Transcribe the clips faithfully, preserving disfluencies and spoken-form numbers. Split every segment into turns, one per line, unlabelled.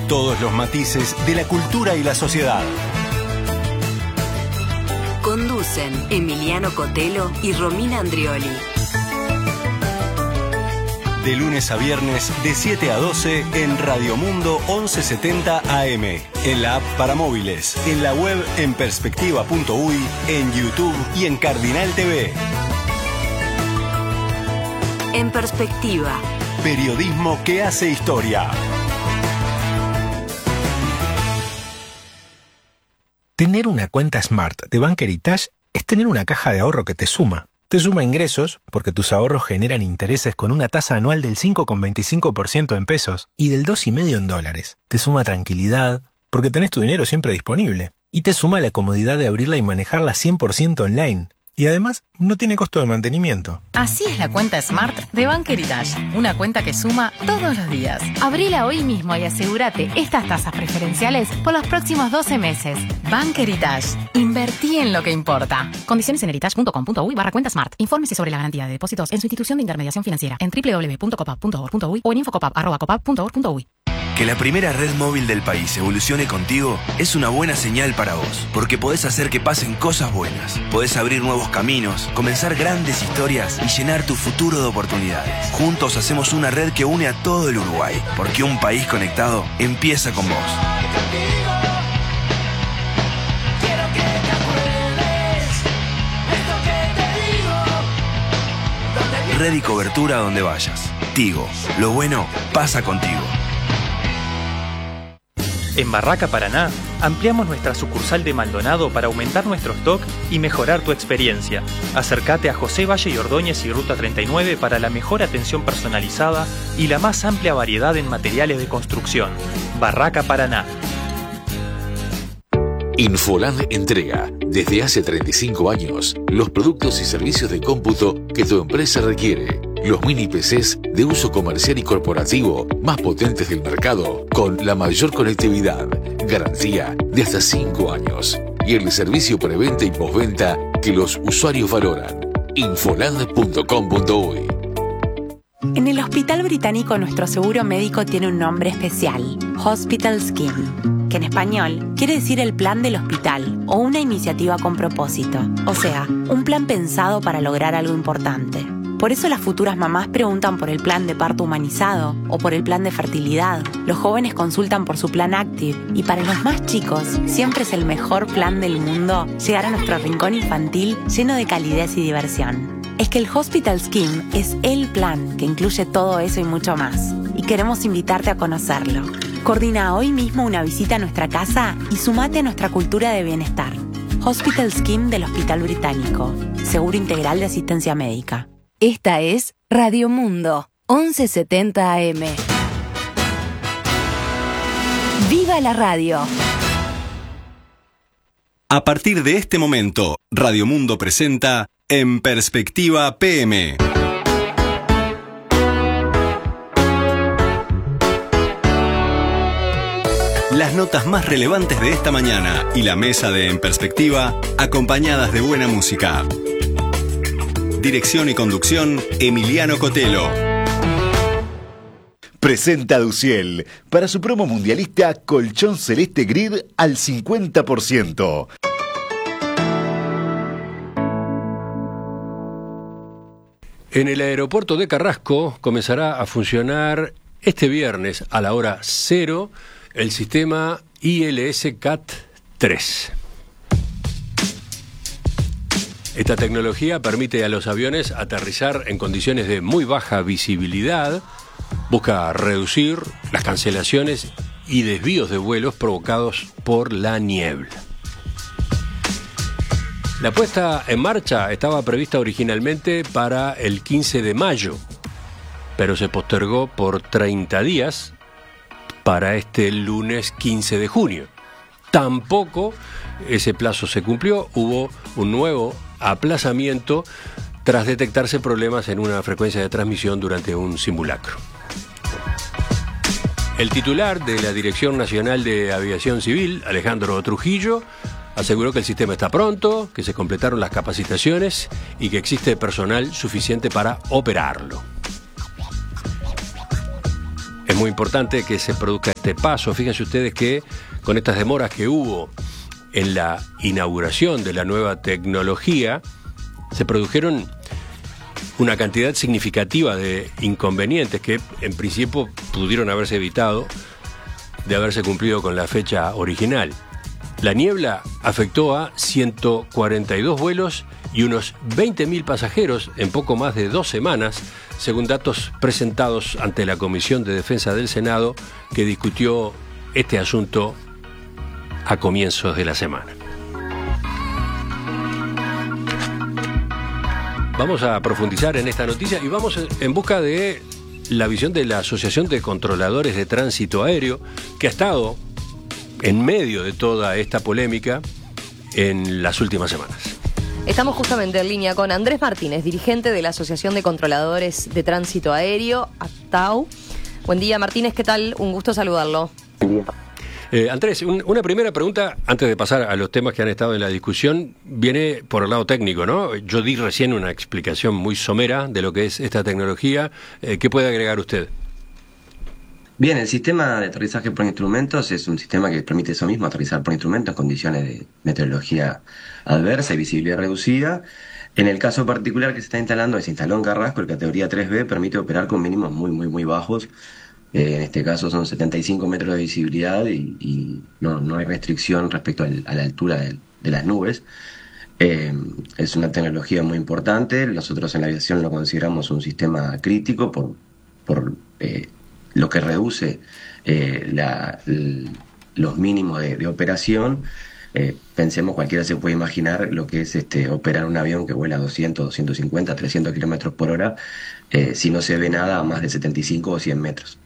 Todos los matices de la cultura y la sociedad.
Conducen Emiliano Cotelo y Romina Andrioli.
De lunes a viernes, de siete a doce, en Radio Mundo once setenta A M. En la app para móviles, en la web en perspectiva punto uy, en YouTube y en Cardinal T V.
En Perspectiva.
Periodismo que hace historia.
Tener una cuenta Smart de Bank Heritage es tener una caja de ahorro que te suma. Te suma ingresos porque tus ahorros generan intereses con una tasa anual del cinco coma veinticinco por ciento en pesos y del dos coma cinco por ciento en dólares. Te suma tranquilidad porque tenés tu dinero siempre disponible. Y te suma la comodidad de abrirla y manejarla cien por ciento online. Y además, no tiene costo de mantenimiento.
Así es la cuenta Smart de Bank Heritage. Una cuenta que suma todos los días.
Abrila hoy mismo y asegúrate estas tasas preferenciales por los próximos doce meses.
Bank Heritage. Invertí en lo que importa. Condiciones en heritage punto com punto uy barra cuenta Smart. Infórmese sobre la garantía de depósitos en su institución de intermediación financiera en doble u doble u doble u punto copap punto org punto uy o en infocopap arroba copap punto org punto uy.
Que la primera red móvil del país evolucione contigo es una buena señal para vos, porque podés hacer que pasen cosas buenas. Podés abrir nuevos caminos, comenzar grandes historias y llenar tu futuro de oportunidades. Juntos hacemos una red que une a todo el Uruguay, porque un país conectado empieza con vos. Red y cobertura donde vayas. Tigo, lo bueno pasa contigo.
En Barraca Paraná, ampliamos nuestra sucursal de Maldonado para aumentar nuestro stock y mejorar tu experiencia. Acércate a José Valle y Ordóñez y Ruta treinta y nueve para la mejor atención personalizada y la más amplia variedad en materiales de construcción. Barraca Paraná.
Infoland entrega, desde hace treinta y cinco años, los productos y servicios de cómputo que tu empresa requiere. Los mini P Cs de uso comercial y corporativo más potentes del mercado, con la mayor conectividad, garantía de hasta cinco años y el servicio preventa y postventa que los usuarios valoran. Infoland punto com punto uy.
En el Hospital Británico nuestro seguro médico tiene un nombre especial, Hospital Scheme, que en español quiere decir el plan del hospital o una iniciativa con propósito, o sea, un plan pensado para lograr algo importante. Por eso las futuras mamás preguntan por el plan de parto humanizado o por el plan de fertilidad. Los jóvenes consultan por su plan Active y para los más chicos siempre es el mejor plan del mundo llegar a nuestro rincón infantil lleno de calidez y diversión. Es que el Hospital Scheme es el plan que incluye todo eso y mucho más. Y queremos invitarte a conocerlo. Coordina hoy mismo una visita a nuestra casa y sumate a nuestra cultura de bienestar. Hospital Scheme del Hospital Británico. Seguro integral de asistencia médica.
Esta es Radio Mundo, once setenta A M. ¡Viva la radio!
A partir de este momento, Radio Mundo presenta En Perspectiva P M. Las notas más relevantes de esta mañana y la mesa de En Perspectiva, acompañadas de buena música. Dirección y conducción, Emiliano Cotelo.
Presenta Duciel para su promo mundialista Colchón Celeste Grid al cincuenta por ciento.
En el aeropuerto de Carrasco comenzará a funcionar este viernes a la hora cero el sistema I L S C A T tres. Esta tecnología permite a los aviones aterrizar en condiciones de muy baja visibilidad, busca reducir las cancelaciones y desvíos de vuelos provocados por la niebla. La puesta en marcha estaba prevista originalmente para el quince de mayo, pero se postergó por treinta días para este lunes quince de junio. Tampoco ese plazo se cumplió, hubo un nuevo aplazamiento tras detectarse problemas en una frecuencia de transmisión durante un simulacro. El titular de la Dirección Nacional de Aviación Civil, Alejandro Trujillo, aseguró que el sistema está pronto, que se completaron las capacitaciones y que existe personal suficiente para operarlo. es muy importante que se produzca este paso. Fíjense ustedes que con estas demoras que hubo en la inauguración de la nueva tecnología, se produjeron una cantidad significativa de inconvenientes que en principio pudieron haberse evitado de haberse cumplido con la fecha original. La niebla afectó a ciento cuarenta y dos vuelos y unos veinte mil pasajeros en poco más de dos semanas, según datos presentados ante la Comisión de Defensa del Senado, que discutió este asunto a comienzos de la semana. Vamos a profundizar en esta noticia y vamos en busca de la visión de la Asociación de Controladores de Tránsito Aéreo, que ha estado en medio de toda esta polémica en las últimas semanas.
Estamos justamente en línea con Andrés Martínez, dirigente de la Asociación de Controladores de Tránsito Aéreo, A T T A U. Buen día, Martínez, ¿qué tal? Un gusto saludarlo.
Buen día.
Eh, Andrés, un, una primera pregunta, antes de pasar a los temas que han estado en la discusión, viene por el lado técnico, ¿no? Yo di recién una explicación muy somera de lo que es esta tecnología. Eh, ¿Qué puede agregar usted?
Bien, el sistema de aterrizaje por instrumentos es un sistema que permite eso mismo, aterrizar por instrumentos en condiciones de meteorología adversa y visibilidad reducida. En el caso particular que se está instalando, se instaló en Carrasco, el categoría tres B permite operar con mínimos muy, muy, muy bajos. Eh, en este caso son setenta y cinco metros de visibilidad y, y no, no hay restricción respecto al, a la altura de, de las nubes. Eh, es una tecnología muy importante. Nosotros en la aviación lo consideramos un sistema crítico por, por eh, lo que reduce eh, la, l, los mínimos de, de operación. Eh, pensemos, cualquiera se puede imaginar lo que es este operar un avión que vuela doscientos, doscientos cincuenta, trescientos kilómetros por hora eh, si no se ve nada a más de setenta y cinco o cien metros.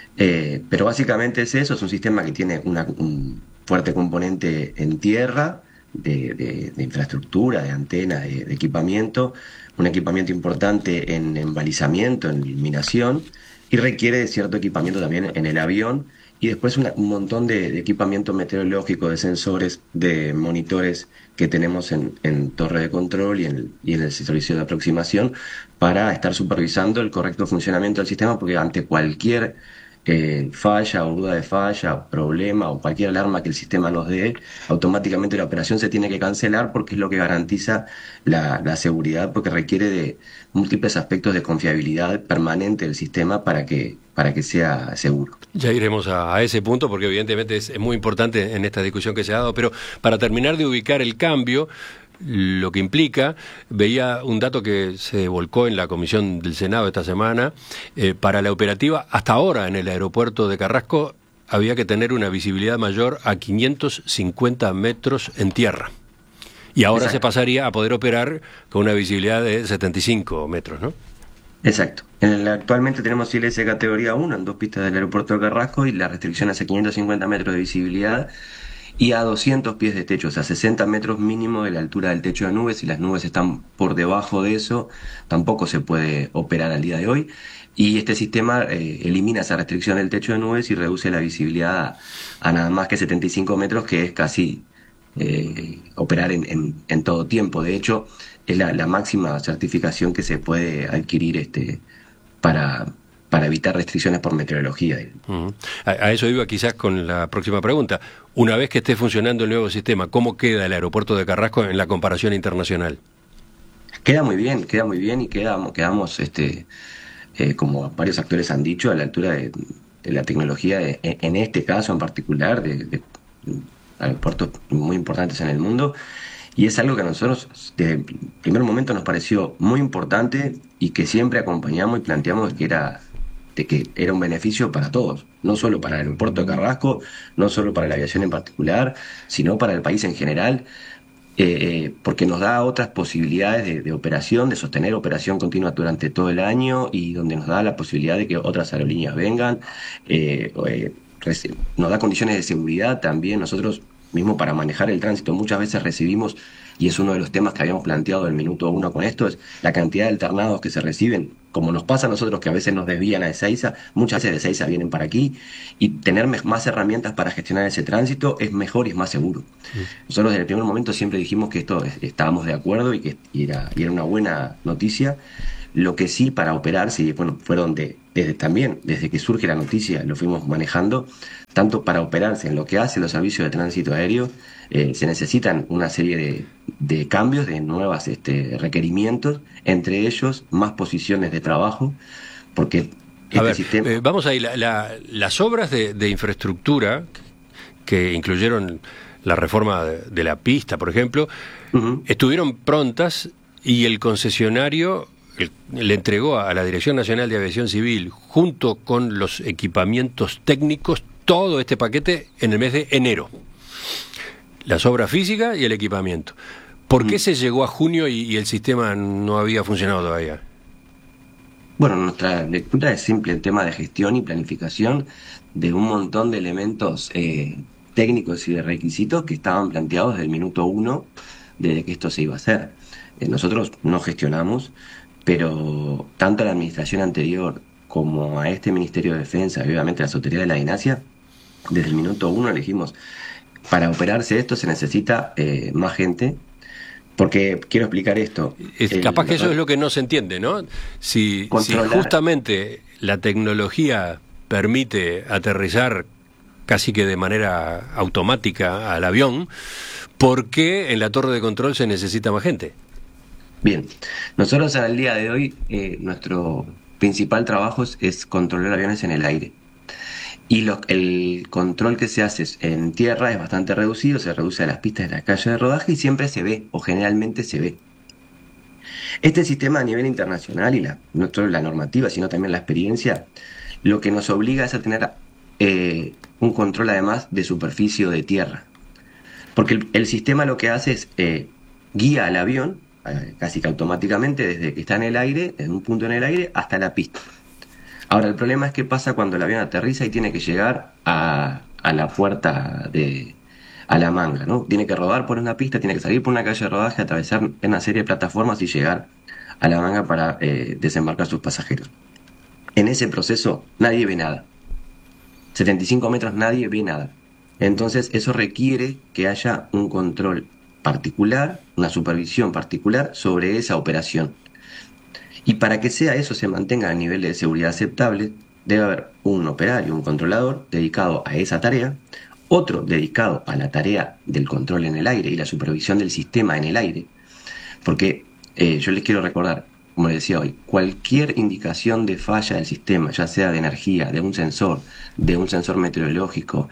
Eh, pero básicamente es eso, es un sistema que tiene una, un fuerte componente en tierra, de, de, de infraestructura, de antena, de, de equipamiento, un equipamiento importante en, en balizamiento, en iluminación, y requiere de cierto equipamiento también en el avión, y después una, un montón de, de equipamiento meteorológico, de sensores, de monitores que tenemos en, en torre de control y en, y en el servicio de aproximación para estar supervisando el correcto funcionamiento del sistema, porque ante cualquier Eh, falla o duda de falla, problema o cualquier alarma que el sistema nos dé, automáticamente la operación se tiene que cancelar porque es lo que garantiza la, la seguridad, porque requiere de múltiples aspectos de confiabilidad permanente del sistema para que, para que sea seguro.
Ya iremos a, a ese punto porque evidentemente es, es muy importante en esta discusión que se ha dado, pero para terminar de ubicar el cambio, lo que implica, veía un dato que se volcó en la Comisión del Senado esta semana, eh, para la operativa, hasta ahora en el aeropuerto de Carrasco había que tener una visibilidad mayor a quinientos cincuenta metros en tierra. Y ahora Exacto. se pasaría a poder operar con una visibilidad de setenta y cinco metros, ¿no?
Exacto. En el, actualmente tenemos I L S categoría uno en dos pistas del aeropuerto de Carrasco y la restricción es a quinientos cincuenta metros de visibilidad y a doscientos pies de techo, o sea, sesenta metros mínimo de la altura del techo de nubes. Si las nubes están por debajo de eso, tampoco se puede operar al día de hoy. Y este sistema eh, elimina esa restricción del techo de nubes y reduce la visibilidad a, a nada más que setenta y cinco metros, que es casi eh, operar en, en, en todo tiempo. De hecho, es la, la máxima certificación que se puede adquirir este para... para evitar restricciones por meteorología.
Uh-huh. A, a eso iba quizás con la próxima pregunta. Una vez que esté funcionando el nuevo sistema, ¿cómo queda el aeropuerto de Carrasco en la comparación internacional?
Queda muy bien, queda muy bien y quedamos, quedamos este, eh, como varios actores han dicho, a la altura de, de la tecnología, de, en este caso en particular, de, de, de aeropuertos muy importantes en el mundo. Y es algo que a nosotros, desde el primer momento, nos pareció muy importante y que siempre acompañamos y planteamos que era... de que era un beneficio para todos, no solo para el aeropuerto de Carrasco, no solo para la aviación en particular, sino para el país en general, eh, porque nos da otras posibilidades de, de operación, de sostener operación continua durante todo el año y donde nos da la posibilidad de que otras aerolíneas vengan, eh, eh, nos da condiciones de seguridad también. Nosotros mismo para manejar el tránsito muchas veces recibimos, y es uno de los temas que habíamos planteado del minuto uno con esto, es la cantidad de alternados que se reciben, como nos pasa a nosotros que a veces nos desvían a Ezeiza, muchas veces de Ezeiza vienen para aquí, y tener más herramientas para gestionar ese tránsito es mejor y es más seguro. Sí. Nosotros desde el primer momento siempre dijimos que esto estábamos de acuerdo y que y era, y era una buena noticia, Lo que sí, para operarse, y bueno, fueron de, desde también, desde que surge la noticia, lo fuimos manejando, tanto para operarse en lo que hace los servicios de tránsito aéreo, eh, se necesitan una serie de, de cambios, de nuevos este, requerimientos, entre ellos más posiciones de trabajo, porque este
a ver,
sistema...
eh, vamos ahí, la, la, las obras de, de infraestructura que incluyeron la reforma de, de la pista, por ejemplo, uh-huh. estuvieron prontas y el concesionario el, le entregó a la Dirección Nacional de Aviación Civil, junto con los equipamientos técnicos, todo este paquete en el mes de enero. Las obras físicas y el equipamiento. ¿Por qué uh-huh. se llegó a junio y, y el sistema no había funcionado todavía?
Bueno, nuestra lectura es simple, el tema de gestión y planificación de un montón de elementos eh, técnicos y de requisitos que estaban planteados desde el minuto uno desde que esto se iba a hacer. Eh, nosotros no gestionamos, pero tanto a la administración anterior como a este Ministerio de Defensa y obviamente a las autoridades de la DINASIA, desde el minuto uno elegimos, para operarse esto se necesita eh, más gente. Porque quiero explicar esto.
Es,
el,
capaz que eso es lo que no se entiende, ¿no? Si, si justamente la tecnología permite aterrizar casi que de manera automática al avión, ¿por qué en la torre de control se necesita más gente?
Bien, nosotros al día de hoy, eh, nuestro principal trabajo es, es controlar aviones en el aire. Y lo, el control que se hace en tierra es bastante reducido, se reduce a las pistas de la calle de rodaje y siempre se ve, o generalmente se ve. Este sistema a nivel internacional y la, no solo la normativa, sino también la experiencia, lo que nos obliga es a tener eh, un control además de superficie o de tierra. Porque el, el sistema lo que hace es eh, guía al avión, eh, casi que automáticamente, desde que está en el aire, en un punto en el aire, hasta la pista. Ahora, el problema es qué pasa cuando el avión aterriza y tiene que llegar a, a la puerta de... a la manga, ¿no? Tiene que rodar por una pista, tiene que salir por una calle de rodaje, atravesar una serie de plataformas y llegar a la manga para eh, desembarcar sus pasajeros. En ese proceso nadie ve nada. setenta y cinco metros nadie ve nada. Entonces eso requiere que haya un control particular, una supervisión particular sobre esa operación. Y para que sea eso, se mantenga a nivel de seguridad aceptable, debe haber un operario, un controlador dedicado a esa tarea, otro dedicado a la tarea del control en el aire y la supervisión del sistema en el aire. Porque eh, yo les quiero recordar, como les decía hoy, cualquier indicación de falla del sistema, ya sea de energía, de un sensor, de un sensor meteorológico,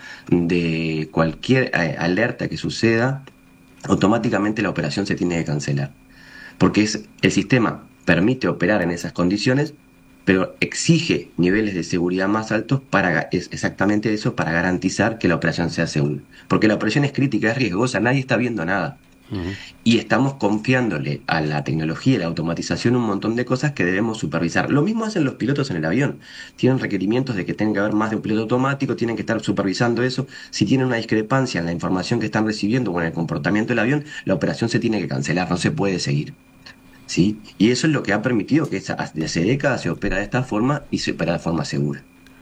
de cualquier eh, alerta que suceda, automáticamente la operación se tiene que cancelar. Porque es el sistema permite operar en esas condiciones, pero exige niveles de seguridad más altos para es exactamente eso, para garantizar que la operación sea segura. Porque la operación es crítica, es riesgosa, nadie está viendo nada. Uh-huh. Y estamos confiándole a la tecnología y la automatización un montón de cosas que debemos supervisar. Lo mismo hacen los pilotos en el avión. Tienen requerimientos de que tenga que haber más de un piloto automático, tienen que estar supervisando eso. Si tienen una discrepancia en la información que están recibiendo o en el comportamiento del avión, la operación se tiene que cancelar, no se puede seguir. ¿Sí? Y eso es lo que ha permitido que desde hace décadas se opera de esta forma y se opera de forma segura.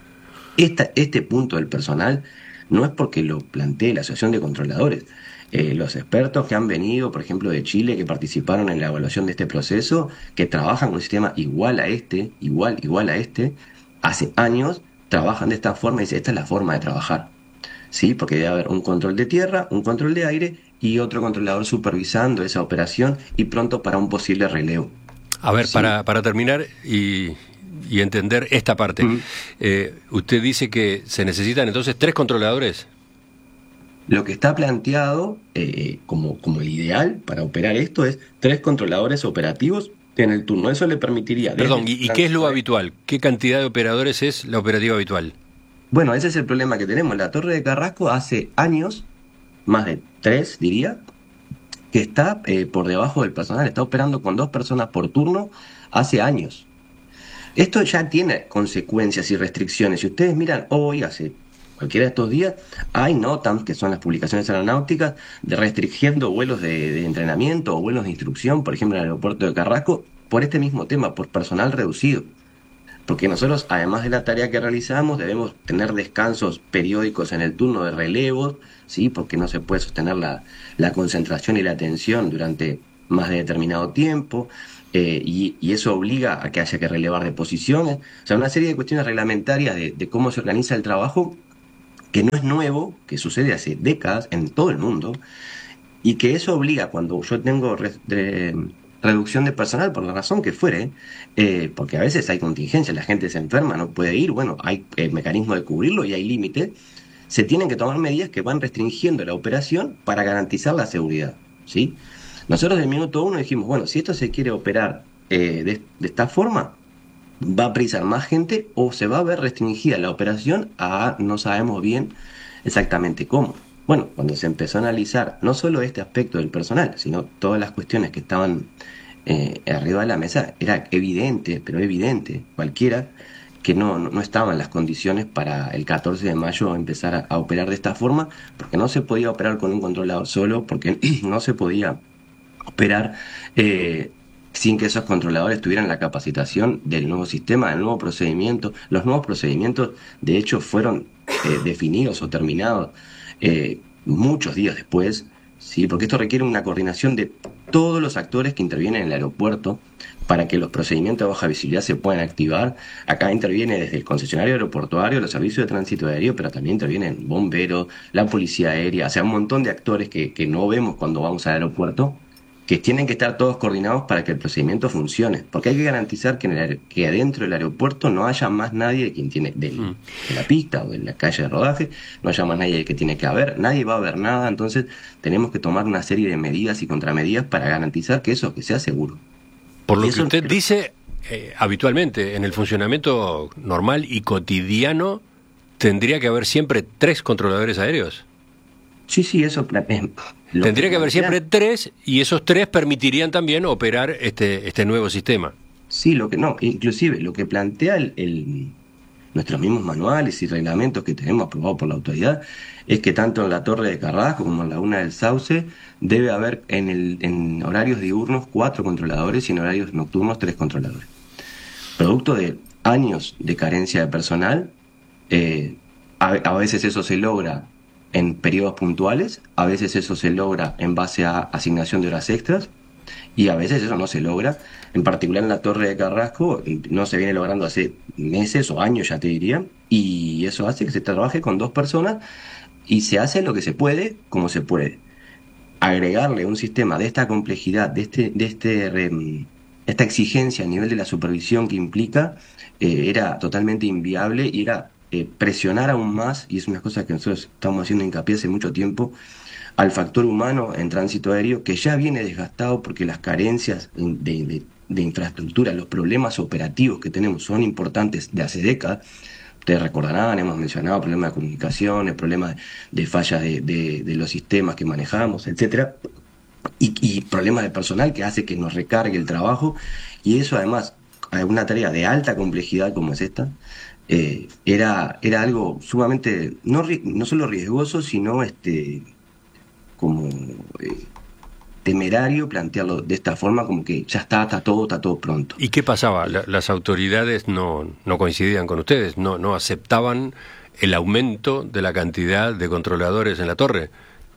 Esta, este punto del personal no es porque lo plantee la Asociación de Controladores. Eh, los expertos que han venido, por ejemplo, de Chile, que participaron en la evaluación de este proceso, que trabajan con un sistema igual a este, igual, igual a este, hace años trabajan de esta forma y dicen, esta es la forma de trabajar. ¿Sí? Porque debe haber un control de tierra, un control de aire y otro controlador supervisando esa operación y pronto para un posible relevo.
A ver,
¿sí? para,
para terminar y, y entender esta parte, uh-huh. eh, usted dice que se necesitan entonces tres controladores.
Lo que está planteado eh, como, como el ideal para operar esto es tres controladores operativos en el turno. Eso le permitiría...
Perdón, ¿y, ¿y qué es lo habitual? ¿Qué cantidad de operadores es la operativa habitual?
Bueno, ese es el problema que tenemos. La Torre de Carrasco hace años, más de tres diría, que está eh, por debajo del personal, está operando con dos personas por turno hace años. Esto ya tiene consecuencias y restricciones. Si ustedes miran hoy, hace cualquiera de estos días, hay notas, que son las publicaciones aeronáuticas, de restringiendo vuelos de, de entrenamiento o vuelos de instrucción, por ejemplo en el aeropuerto de Carrasco, por este mismo tema, por personal reducido. Porque nosotros, además de la tarea que realizamos, debemos tener descansos periódicos en el turno de relevos, ¿sí? Porque no se puede sostener la, la concentración y la atención durante más de determinado tiempo. eh, y, y eso obliga a que haya que relevar de posiciones, o sea, una serie de cuestiones reglamentarias de, de cómo se organiza el trabajo, que no es nuevo, que sucede hace décadas en todo el mundo, y que eso obliga, cuando yo tengo re, de, reducción de personal, por la razón que fuere, eh, porque a veces hay contingencias, la gente se enferma, no puede ir, bueno, hay eh, mecanismo de cubrirlo y hay límite, se tienen que tomar medidas que van restringiendo la operación para garantizar la seguridad, ¿sí? Nosotros del minuto uno dijimos, bueno, si esto se quiere operar eh, de, de esta forma, va a precisar más gente o se va a ver restringida la operación a no sabemos bien exactamente cómo. Bueno, cuando se empezó a analizar no solo este aspecto del personal, sino todas las cuestiones que estaban eh, arriba de la mesa, era evidente, pero evidente, cualquiera, que no, no, no estaban las condiciones para el catorce de mayo empezar a, a operar de esta forma, porque no se podía operar con un controlador solo, porque no se podía operar eh, sin que esos controladores tuvieran la capacitación del nuevo sistema, del nuevo procedimiento. Los nuevos procedimientos, de hecho, fueron eh, definidos o terminados eh, muchos días después, ¿sí? Porque esto requiere una coordinación de todos los actores que intervienen en el aeropuerto para que los procedimientos de baja visibilidad se puedan activar. Acá interviene desde el concesionario aeroportuario, los servicios de tránsito aéreo, pero también intervienen bomberos, la policía aérea, o sea, un montón de actores que, que no vemos cuando vamos al aeropuerto, que tienen que estar todos coordinados para que el procedimiento funcione, porque hay que garantizar que, en el, que adentro del aeropuerto no haya más nadie de quien tiene del, mm. de la pista o de la calle de rodaje, no haya más nadie que tiene que haber, nadie va a ver nada, entonces tenemos que tomar una serie de medidas y contramedidas para garantizar que eso que sea seguro.
Por lo
y
que usted creo... dice, eh, habitualmente en el funcionamiento normal y cotidiano tendría que haber siempre tres controladores aéreos.
Sí, sí, eso... Eh,
Tendría que haber siempre tres, y esos tres permitirían también operar este este nuevo sistema.
Sí, lo que no, inclusive lo que plantea el, el nuestros mismos manuales y reglamentos que tenemos aprobados por la autoridad es que tanto en la Torre de Carrasco como en la Laguna del Sauce debe haber en, el, en horarios diurnos cuatro controladores y en horarios nocturnos tres controladores. Producto de años de carencia de personal, eh, a, a veces eso se logra en periodos puntuales, a veces eso se logra en base a asignación de horas extras y a veces eso no se logra. En particular en la Torre de Carrasco no se viene logrando hace meses o años, ya te diría, y eso hace que se trabaje con dos personas y se hace lo que se puede, como se puede. Agregarle un sistema de esta complejidad, de este, de este, esta exigencia a nivel de la supervisión que implica, eh, era totalmente inviable y era Eh, presionar aún más, y es una cosa que nosotros estamos haciendo hincapié hace mucho tiempo, al factor humano en tránsito aéreo, que ya viene desgastado porque las carencias de, de, de infraestructura, los problemas operativos que tenemos son importantes de hace décadas. Ustedes recordarán, hemos mencionado problemas de comunicaciones, problemas de fallas de, de, de los sistemas que manejamos, etcétera, y, y problemas de personal que hace que nos recargue el trabajo, y eso además, una tarea de alta complejidad como es esta, Eh, era era algo sumamente no no solo riesgoso, sino este como eh, temerario plantearlo de esta forma, como que ya está está todo está todo pronto.
¿Y qué pasaba? La, las autoridades no no coincidían con ustedes, no no aceptaban el aumento de la cantidad de controladores en la torre.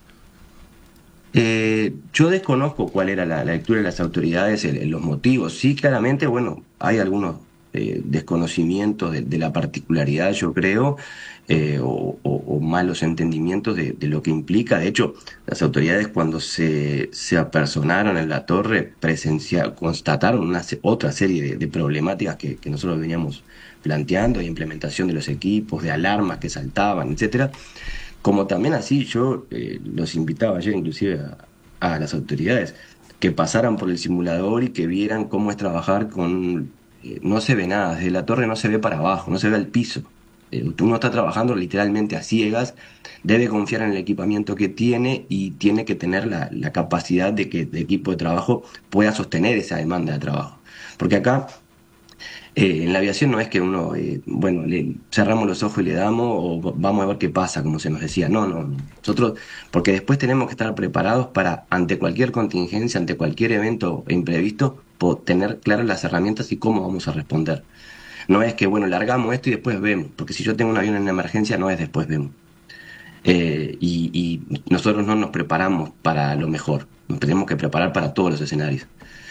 Eh, yo desconozco cuál era la, la lectura de las autoridades, el, los motivos. Sí, claramente, bueno, hay algunos Eh, desconocimiento de, de la particularidad, yo creo, eh, o, o, o malos entendimientos de, de lo que implica. De hecho, las autoridades cuando se, se apersonaron en la torre presencial, constataron una otra serie de, de problemáticas que, que nosotros veníamos planteando, de implementación de los equipos, de alarmas que saltaban, etcétera. Como también así yo eh, los invitaba ayer inclusive a, a las autoridades que pasaran por el simulador y que vieran cómo es trabajar con... No se ve nada, desde la torre no se ve para abajo, no se ve al piso. Eh, uno está trabajando literalmente a ciegas, debe confiar en el equipamiento que tiene y tiene que tener la, la capacidad de que el equipo de trabajo pueda sostener esa demanda de trabajo. Porque acá, eh, en la aviación no es que uno, eh, bueno, le cerramos los ojos y le damos o vamos a ver qué pasa, como se nos decía. No, no, nosotros, porque después tenemos que estar preparados para, ante cualquier contingencia, ante cualquier evento imprevisto, tener claras las herramientas y cómo vamos a responder. No es que, bueno, largamos esto y después vemos, porque si yo tengo un avión en emergencia no es después vemos. Eh, y, y nosotros no nos preparamos para lo mejor, nos tenemos que preparar para todos los escenarios.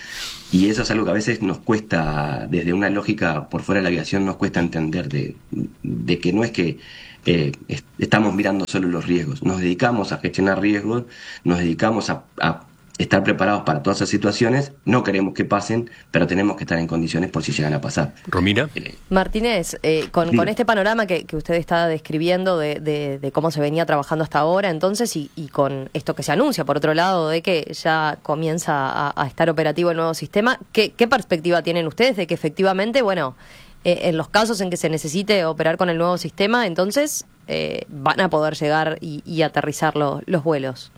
Y eso es algo que a veces nos cuesta, desde una lógica por fuera de la aviación, nos cuesta entender de, de que no es que eh, est- estamos mirando solo los riesgos, nos dedicamos a gestionar riesgos, nos dedicamos a, a estar preparados para todas esas situaciones, no queremos que pasen, pero tenemos que estar en condiciones por si llegan a pasar.
Romina.
Martínez, eh, con,
Sí.
con este panorama que, que usted está describiendo de, de- de cómo se venía trabajando hasta ahora, entonces, y, y con esto que se anuncia, por otro lado, de que ya comienza a, a estar operativo el nuevo sistema, ¿qué, qué perspectiva tienen ustedes de que efectivamente, bueno, eh, en los casos en que se necesite operar con el nuevo sistema, entonces eh, van a poder llegar y, y aterrizar lo- los vuelos?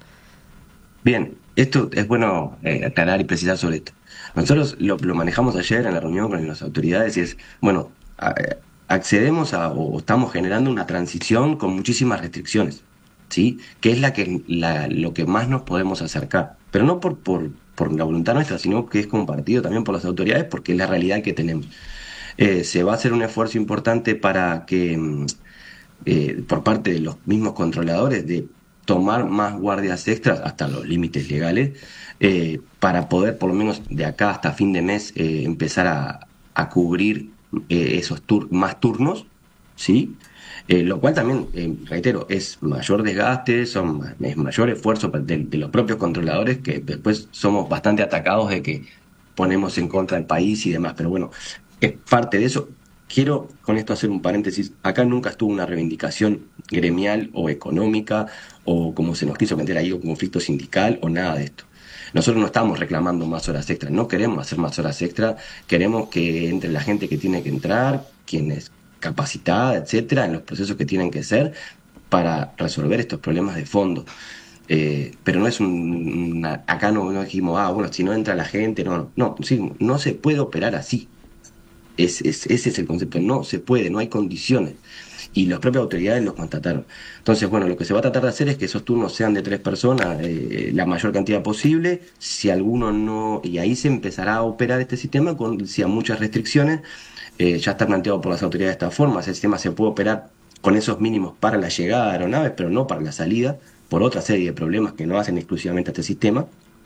Bien, esto es bueno eh, aclarar y precisar sobre esto. Nosotros lo, lo manejamos ayer en la reunión con las autoridades y es, bueno, a- accedemos a o estamos generando una transición con muchísimas restricciones, ¿sí? Que es la que la, lo que más nos podemos acercar, pero no por, por, por la voluntad nuestra, sino que es compartido también por las autoridades porque es la realidad que tenemos. Eh, se va a hacer un esfuerzo importante para que, mm, eh, por parte de los mismos controladores, de tomar más guardias extras hasta los límites legales, eh, para poder, por lo menos de acá hasta fin de mes, eh, empezar a, a cubrir eh, esos tur más turnos, ¿sí? Eh, lo cual también, eh, reitero, es mayor desgaste, son, ma- es mayor esfuerzo de, de los propios controladores, que después somos bastante atacados de que ponemos en contra del país y demás, pero bueno, es parte de eso. Quiero con esto hacer un paréntesis. Acá nunca estuvo una reivindicación gremial o económica o como se nos quiso meter ahí, un conflicto sindical o nada de esto. Nosotros no estamos reclamando más horas extras, no queremos hacer más horas extras, queremos que entre la gente que tiene que entrar, quien es capacitada, etcétera, en los procesos que tienen que ser para resolver estos problemas de fondo. Eh, pero no es un, una, acá no, no dijimos, ah, bueno, si no entra la gente, no, no, no, sí, no se puede operar así. Es, es, ese es el concepto, no se puede, no hay condiciones. Y las propias autoridades lo constataron. Entonces, bueno, lo que se va a tratar de hacer es que esos turnos sean de tres personas, eh, la mayor cantidad posible. Si alguno no, y ahí se empezará a operar este sistema con si a muchas restricciones. Eh, ya está planteado por las autoridades de esta forma. Ese sistema se puede operar con esos mínimos para la llegada de aeronaves, pero no para la salida, por otra serie de problemas que no hacen exclusivamente a este sistema.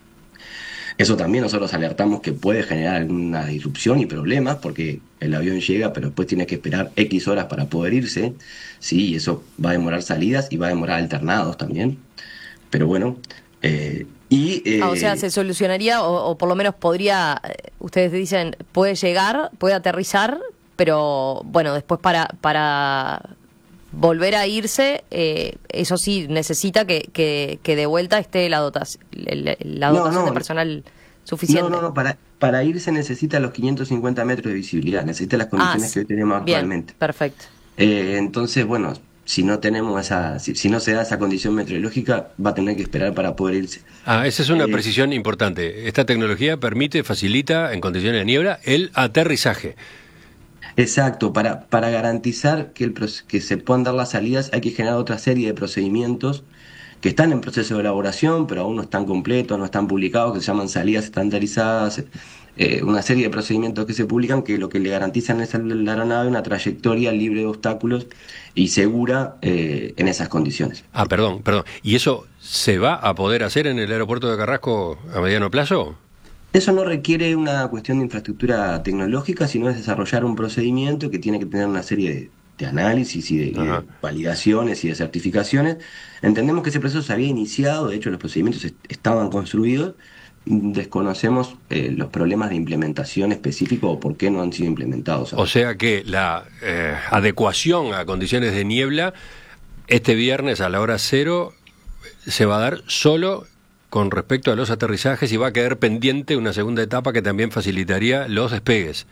Eso también nosotros alertamos que puede generar alguna disrupción y problemas, porque el avión llega, pero después tiene que esperar X horas para poder irse, sí, y eso va a demorar salidas y va a demorar alternados también. Pero bueno, eh, y... Eh,
Ah, o sea, se solucionaría, o, o por lo menos podría, eh, ustedes dicen, puede llegar, puede aterrizar, pero bueno, después para para volver a irse, eh, eso sí, necesita que, que, que de vuelta esté la dotación, la dotación
No, no,
de personal suficiente.
No, no, no, para, para irse necesita los quinientos cincuenta metros de visibilidad, necesita las condiciones
Ah,
que hoy tenemos
bien,
actualmente.
Perfecto.
Eh, entonces, bueno, si no tenemos esa, si, si no se da esa condición meteorológica, va a tener que esperar para poder irse.
Ah, esa es una
Eh,
precisión importante. Esta tecnología permite, facilita, en condiciones de niebla, el aterrizaje.
Exacto, para, para garantizar que, el, proce- que se puedan dar las salidas hay que generar otra serie de procedimientos que están en proceso de elaboración, pero aún no están completos, no están publicados, que se llaman salidas estandarizadas, eh, una serie de procedimientos que se publican que lo que le garantizan es a la aeronave una trayectoria libre de obstáculos y segura eh, en esas condiciones.
Ah, perdón, perdón. ¿Y eso se va a poder hacer en el aeropuerto de Carrasco a mediano plazo?
Eso no requiere una cuestión de infraestructura tecnológica, sino es desarrollar un procedimiento que tiene que tener una serie de, de análisis y de, y de validaciones y de certificaciones. Entendemos que ese proceso se había iniciado, de hecho los procedimientos est- estaban construidos, desconocemos eh, los problemas de implementación específicos o por qué no han sido implementados.
O sea que la eh, adecuación a condiciones de niebla este viernes a la hora cero se va a dar solo con respecto a los aterrizajes y va a quedar pendiente una segunda etapa que también facilitaría los despegues.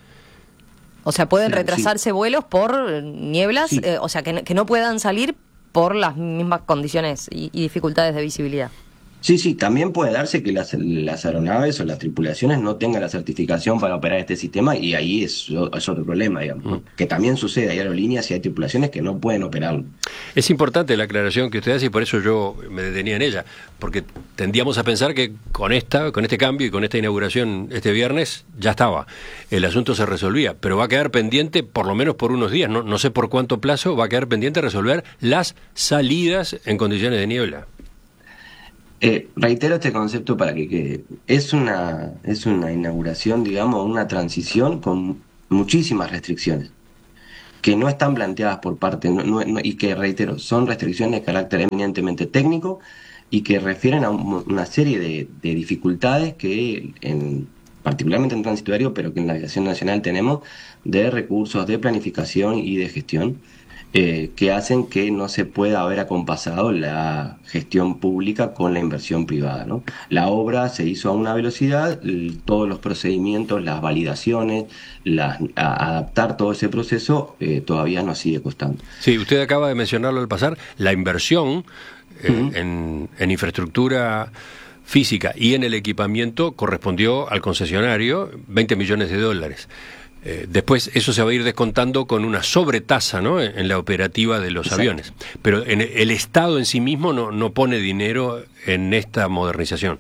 O sea, pueden
Claro,
retrasarse vuelos por nieblas,
Sí.
eh, o sea, que, no- que no puedan salir por las mismas condiciones y, y dificultades de visibilidad.
Sí, sí, también puede darse que las, las aeronaves o las tripulaciones no tengan la certificación para operar este sistema y ahí es, es otro problema, digamos, ¿no? Que también sucede, hay aerolíneas y hay tripulaciones que no pueden operarlo.
Es importante la aclaración que usted hace y por eso yo me detenía en ella, porque tendíamos a pensar que con esta, con este cambio y con esta inauguración este viernes ya estaba, el asunto se resolvía, pero va a quedar pendiente por lo menos por unos días, no, no sé por cuánto plazo, va a quedar pendiente resolver las salidas en condiciones de niebla.
Eh, reitero este concepto para que quede. Es una, es una inauguración, digamos, una transición con muchísimas restricciones que no están planteadas por parte, no, no, no, y que, reitero, son restricciones de carácter eminentemente técnico y que refieren a un, una serie de, de dificultades que, en, particularmente en tránsito aéreo, pero que en la aviación nacional tenemos, de recursos, de planificación y de gestión, Eh, que hacen que no se pueda haber acompasado la gestión pública con la inversión privada, ¿no? La obra se hizo a una velocidad, l- todos los procedimientos, las validaciones, las, a- adaptar todo ese proceso eh, todavía nos sigue costando.
Sí, usted acaba de mencionarlo al pasar, la inversión eh, uh-huh. en, en infraestructura física y en el equipamiento correspondió al concesionario veinte millones de dólares. Eh, después eso se va a ir descontando con una sobretasa, ¿no?, en, en la operativa de los Exacto. aviones. Pero en el Estado en sí mismo no, no pone dinero en esta modernización.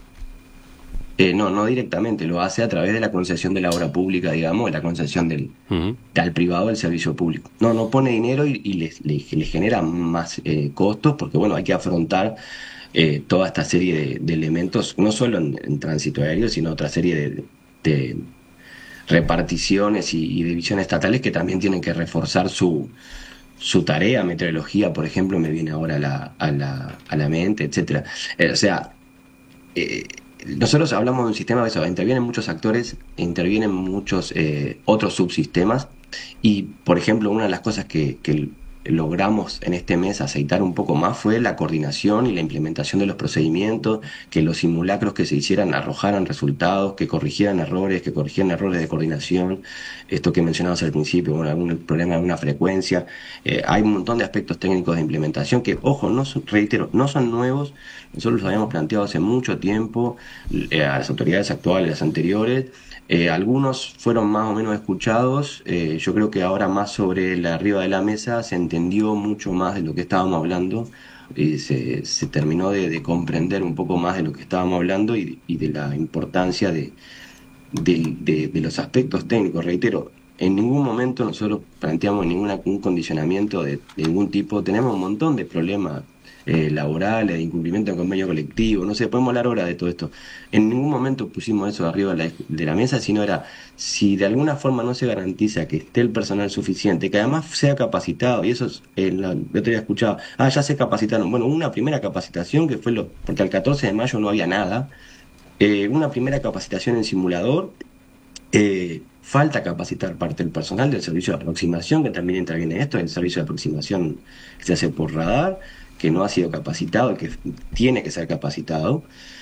Eh, no, no directamente, lo hace a través de la concesión de la obra pública, digamos, la concesión del, uh-huh. al privado del servicio público. No, no pone dinero y, y les, les, les genera más eh, costos, porque bueno, hay que afrontar eh, toda esta serie de, de elementos, no solo en, en tránsito aéreo, sino otra serie de... de reparticiones y, y divisiones estatales que también tienen que reforzar su, su tarea. Meteorología, por ejemplo, me viene ahora a la, a la, a la mente, etcétera. Eh, o sea, eh, nosotros hablamos de un sistema de eso, intervienen muchos actores, intervienen muchos eh, otros subsistemas y, por ejemplo, una de las cosas que, que logramos en este mes aceitar un poco más fue la coordinación y la implementación de los procedimientos, que los simulacros que se hicieran arrojaran resultados, que corrigieran errores, que corrigieran errores de coordinación, esto que mencionabas al principio, bueno, algún problema de alguna frecuencia. Eh, hay un montón de aspectos técnicos de implementación que, ojo, no son, reitero, no son nuevos, nosotros los habíamos planteado hace mucho tiempo eh, a las autoridades actuales, las anteriores. Eh, algunos fueron más o menos escuchados, eh, yo creo que ahora más sobre la arriba de la mesa se entendió mucho más de lo que estábamos hablando y se, se terminó de, de comprender un poco más de lo que estábamos hablando y, y de la importancia de, de, de, de los aspectos técnicos. Reitero, en ningún momento nosotros planteamos ningún un condicionamiento de, de ningún tipo, tenemos un montón de problemas Eh, laborales, de incumplimiento de convenio colectivo, no sé, podemos hablar ahora de todo esto. En ningún momento pusimos eso arriba de la, de la mesa, sino era, si de alguna forma no se garantiza que esté el personal suficiente, que además sea capacitado, y eso es, eh, lo, yo te había escuchado, ah, ya se capacitaron, bueno, una primera capacitación que fue lo, porque al catorce de mayo no había nada, eh, una primera capacitación en simulador, eh, falta capacitar parte del personal del servicio de aproximación, que también interviene esto, el servicio de aproximación que se hace por radar, que no ha sido capacitado, que tiene que ser capacitado,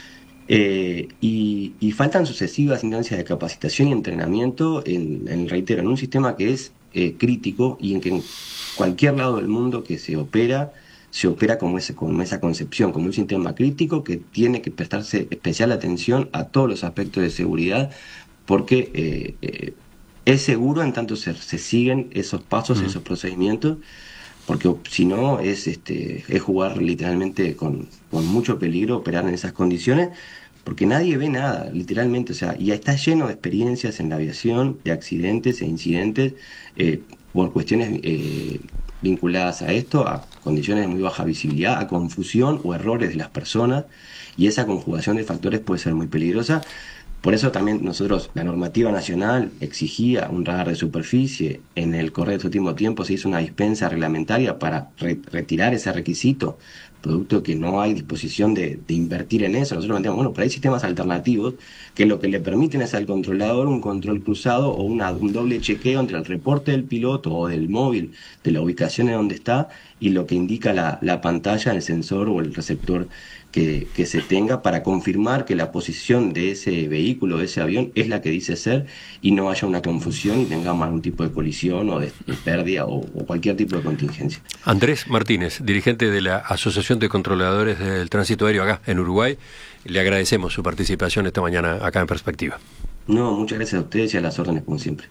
eh, y, y faltan sucesivas instancias de capacitación y entrenamiento, en, en reitero, en un sistema que es eh, crítico y en que en cualquier lado del mundo que se opera, se opera como, ese, como esa concepción, como un sistema crítico que tiene que prestarse especial atención a todos los aspectos de seguridad, porque eh, eh, es seguro en tanto se, se siguen esos pasos, uh-huh. esos procedimientos, porque si no es este es jugar literalmente con, con mucho peligro operar en esas condiciones, porque nadie ve nada, literalmente, o sea, y está lleno de experiencias en la aviación, de accidentes e incidentes, eh, por cuestiones eh, vinculadas a esto, a condiciones de muy baja visibilidad, a confusión o errores de las personas, y esa conjugación de factores puede ser muy peligrosa. Por eso también nosotros, la normativa nacional exigía un radar de superficie. En el correr de este último tiempo se hizo una dispensa reglamentaria para re- retirar ese requisito, producto que no hay disposición de, de invertir en eso. Nosotros planteamos, bueno, pero hay sistemas alternativos que lo que le permiten es al controlador un control cruzado o una, un doble chequeo entre el reporte del piloto o del móvil, de la ubicación de donde está, y lo que indica la, la pantalla, el sensor o el receptor que, que se tenga para confirmar que la posición de ese vehículo, de ese avión, es la que dice ser y no haya una confusión y tengamos algún tipo de colisión o de, de pérdida o, o cualquier tipo de contingencia.
Andrés Martínez, dirigente de la Asociación de Controladores del Tránsito Aéreo acá en Uruguay, le agradecemos su participación esta mañana acá en Perspectiva.
No, muchas gracias a ustedes y a las órdenes como siempre.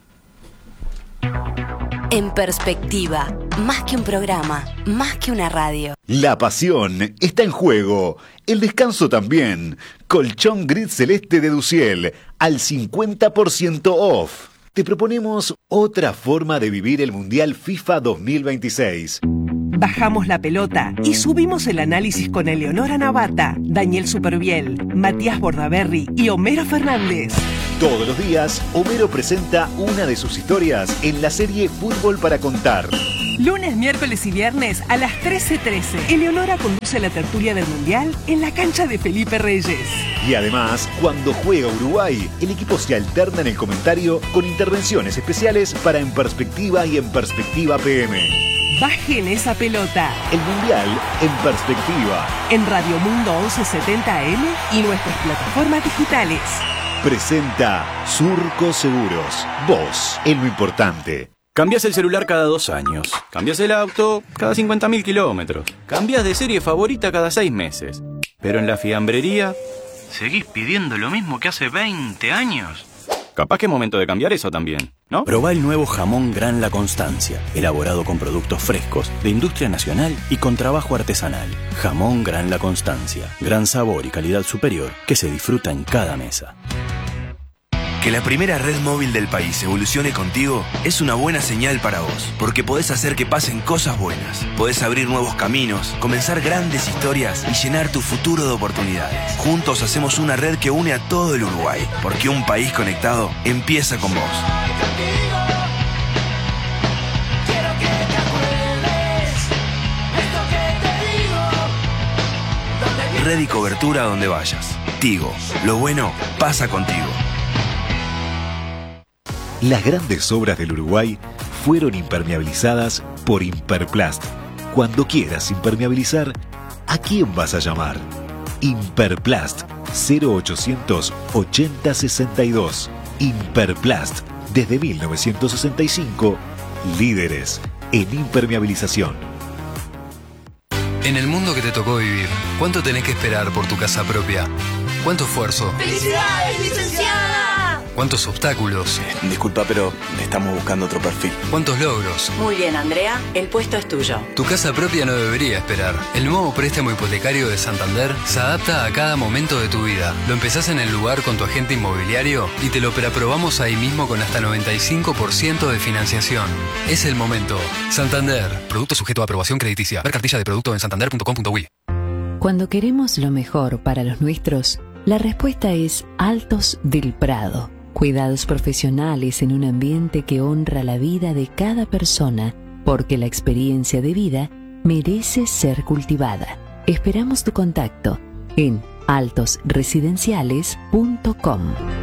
En Perspectiva, más que un programa, más que una radio.
La pasión está en juego, el descanso también. Colchón gris celeste de Duciel, al cincuenta por ciento off. Te proponemos otra forma de vivir el Mundial FIFA dos mil veintiséis.
Bajamos la pelota y subimos el análisis con Eleonora Navata, Daniel Superviel, Matías Bordaberry y Homero Fernández.
Todos los días, Homero presenta una de sus historias en la serie Fútbol para Contar.
Lunes, miércoles y viernes a las trece trece. Eleonora conduce la tertulia del Mundial en la cancha de Felipe Reyes.
Y además, cuando juega Uruguay, el equipo se alterna en el comentario con intervenciones especiales para En Perspectiva y En Perspectiva P M.
Bajen esa pelota.
El Mundial en Perspectiva.
En Radio Mundo once setenta A M y nuestras plataformas digitales.
Presenta Surco Seguros. Vos, en lo importante.
Cambias el celular cada dos años. Cambias el auto cada cincuenta mil kilómetros. Cambias de serie favorita cada seis meses. Pero en la fiambrería, ¿seguís pidiendo lo mismo que hace veinte años? Capaz que es momento de cambiar eso también, ¿no? Probá el nuevo jamón Gran La Constancia, elaborado con productos frescos, de industria nacional y con trabajo artesanal. Jamón Gran La Constancia, gran sabor y calidad superior que se disfruta en cada mesa.
Que la primera red móvil del país evolucione contigo es una buena señal para vos, porque podés hacer que pasen cosas buenas. Podés abrir nuevos caminos, comenzar grandes historias y llenar tu futuro de oportunidades. Juntos hacemos una red que une a todo el Uruguay, porque un país conectado empieza con vos. Red y cobertura donde vayas. Tigo, lo bueno pasa contigo.
Las grandes obras del Uruguay fueron impermeabilizadas por Imperplast. Cuando quieras impermeabilizar, ¿a quién vas a llamar? Imperplast cero ochocientos ochenta sesenta y dos. Imperplast, desde mil novecientos sesenta y cinco, líderes en impermeabilización.
En el mundo que te tocó vivir, ¿cuánto tenés que esperar por tu casa propia? ¿Cuánto esfuerzo?
¡Felicidades, licenciada!
¿Cuántos obstáculos?
Disculpa, pero estamos buscando otro perfil.
¿Cuántos logros?
Muy bien, Andrea, el puesto es tuyo.
Tu casa propia no debería esperar. El nuevo préstamo hipotecario de Santander se adapta a cada momento de tu vida. Lo empezás en el lugar con tu agente inmobiliario y te lo preaprobamos ahí mismo con hasta noventa y cinco por ciento de financiación. Es el momento. Santander. Producto sujeto a aprobación crediticia. Ver cartilla de producto en santander punto com punto uy.
Cuando queremos lo mejor para los nuestros, la respuesta es Altos del Prado. Cuidados profesionales en un ambiente que honra la vida de cada persona, porque la experiencia de vida merece ser cultivada. Esperamos tu contacto en altos residenciales punto com.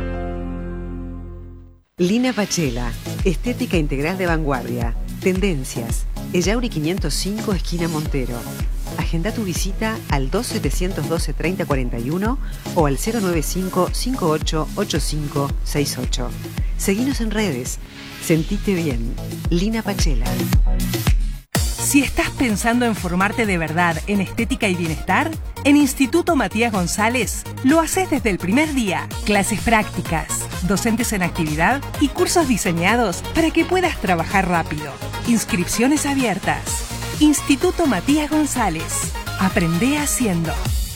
Lina Pachela, estética integral de vanguardia, tendencias, Ellauri quinientos cinco, esquina Montero. Agenda tu visita al dos setecientos doce treinta cuarenta y uno o al cero noventa y cinco, cincuenta y ocho, ochenta y cinco sesenta y ocho. Seguinos en redes. Sentite bien. Lina Pachela.
Si estás pensando en formarte de verdad en estética y bienestar, en Instituto Matías González lo haces desde el primer día. Clases prácticas, docentes en actividad y cursos diseñados para que puedas trabajar rápido. Inscripciones abiertas. Instituto Matías González. Aprende haciendo.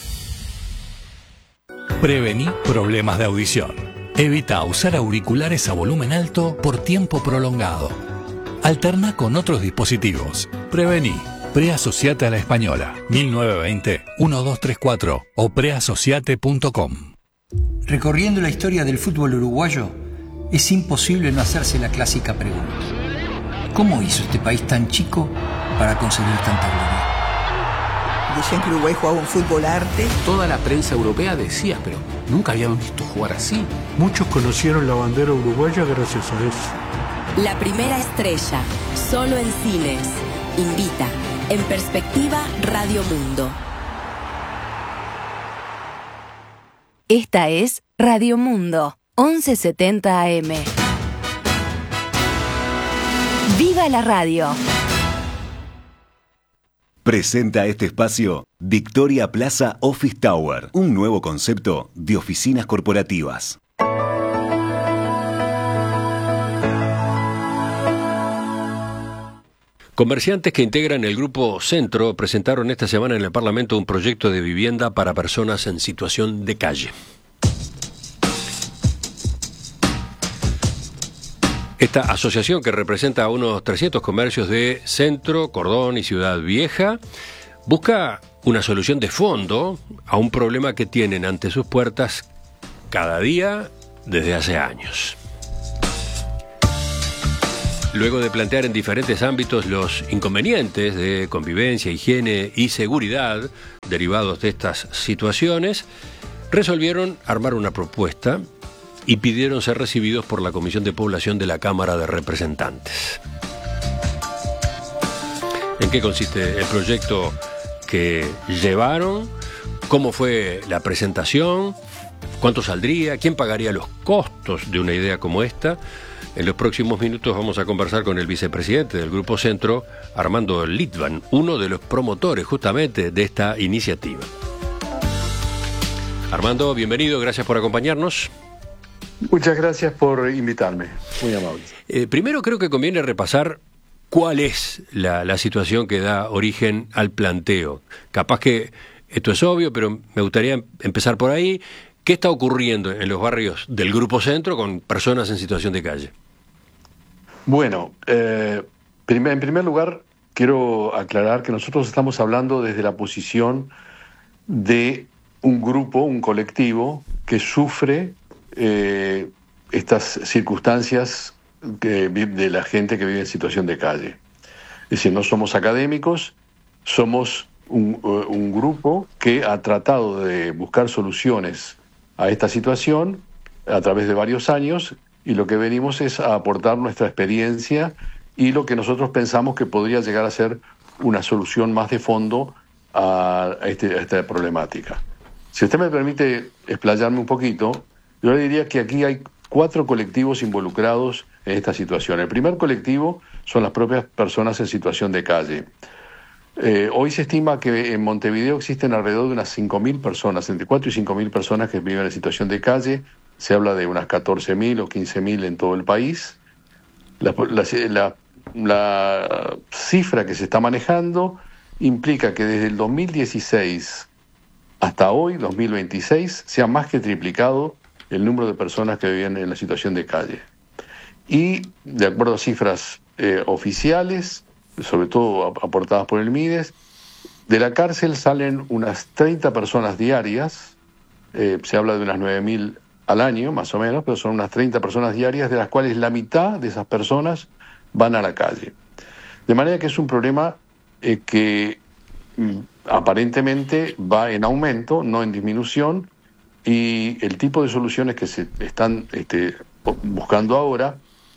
Prevení problemas de audición. Evita usar auriculares a volumen alto por tiempo prolongado. Alterna con otros dispositivos. Prevení. Preasociate a la Española. mil novecientos veinte, doce treinta y cuatro o preasociate punto com.
Recorriendo la historia del fútbol uruguayo, es imposible no hacerse la clásica pregunta. ¿Cómo hizo este país tan chico para conseguir tanta gloria?
Decían que Uruguay jugaba un fútbol arte.
Toda la prensa europea decía, pero nunca habíamos visto jugar así.
Muchos conocieron la bandera uruguaya gracias a eso.
La primera estrella, solo en cines. Invita. En Perspectiva, Radio Mundo. Esta es Radio Mundo, once setenta A M. ¡Viva la radio!
Presenta este espacio Victoria Plaza Office Tower, un nuevo concepto de oficinas corporativas.
Comerciantes que integran el Grupo Centro presentaron esta semana en el Parlamento un proyecto de vivienda para personas en situación de calle. Esta asociación que representa a unos trescientos comercios de Centro, Cordón y Ciudad Vieja busca una solución de fondo a un problema que tienen ante sus puertas cada día desde hace años. Luego de plantear en diferentes ámbitos los inconvenientes de convivencia, higiene y seguridad derivados de estas situaciones, resolvieron armar una propuesta y pidieron ser recibidos por la Comisión de Población de la Cámara de Representantes. ¿En qué consiste el proyecto que llevaron? ¿Cómo fue la presentación? ¿Cuánto saldría? ¿Quién pagaría los costos de una idea como esta? En los próximos minutos vamos a conversar con el vicepresidente del Grupo Centro, Armando Litvan, uno de los promotores justamente de esta iniciativa. Armando, bienvenido, gracias por acompañarnos.
Muchas gracias por invitarme, muy amable.
Eh, primero creo que conviene repasar cuál es la, la situación que da origen al planteo. Capaz que esto es obvio, pero me gustaría empezar por ahí. ¿Qué está ocurriendo en los barrios del Grupo Centro con personas en situación de calle?
Bueno, eh, primer, en primer lugar, quiero aclarar que nosotros estamos hablando desde la posición de un grupo, un colectivo, que sufre eh, estas circunstancias que, de la gente que vive en situación de calle. Es decir, no somos académicos, somos un, un grupo que ha tratado de buscar soluciones a esta situación a través de varios años, y lo que venimos es a aportar nuestra experiencia y lo que nosotros pensamos que podría llegar a ser una solución más de fondo a, este, a esta problemática. Si usted me permite explayarme un poquito, yo le diría que aquí hay cuatro colectivos involucrados en esta situación. El primer colectivo son las propias personas en situación de calle. Eh, hoy se estima que en Montevideo existen alrededor de unas cinco mil personas, entre cuatro y cinco mil personas que viven en situación de calle. Se habla de unas catorce mil o quince mil en todo el país. La, la, la, la cifra que se está manejando implica que desde el dos mil dieciséis hasta hoy, dos mil veintiséis, se ha más que triplicado el número de personas que viven en la situación de calle. Y, de acuerdo a cifras eh, oficiales, sobre todo aportadas por el MIDES, de la cárcel salen unas treinta personas diarias, eh, se habla de unas nueve mil al año, más o menos, pero son unas treinta personas diarias, de las cuales la mitad de esas personas van a la calle. De manera que es un problema eh, que mm, aparentemente va en aumento, no en disminución, y el tipo de soluciones que se están este, buscando ahora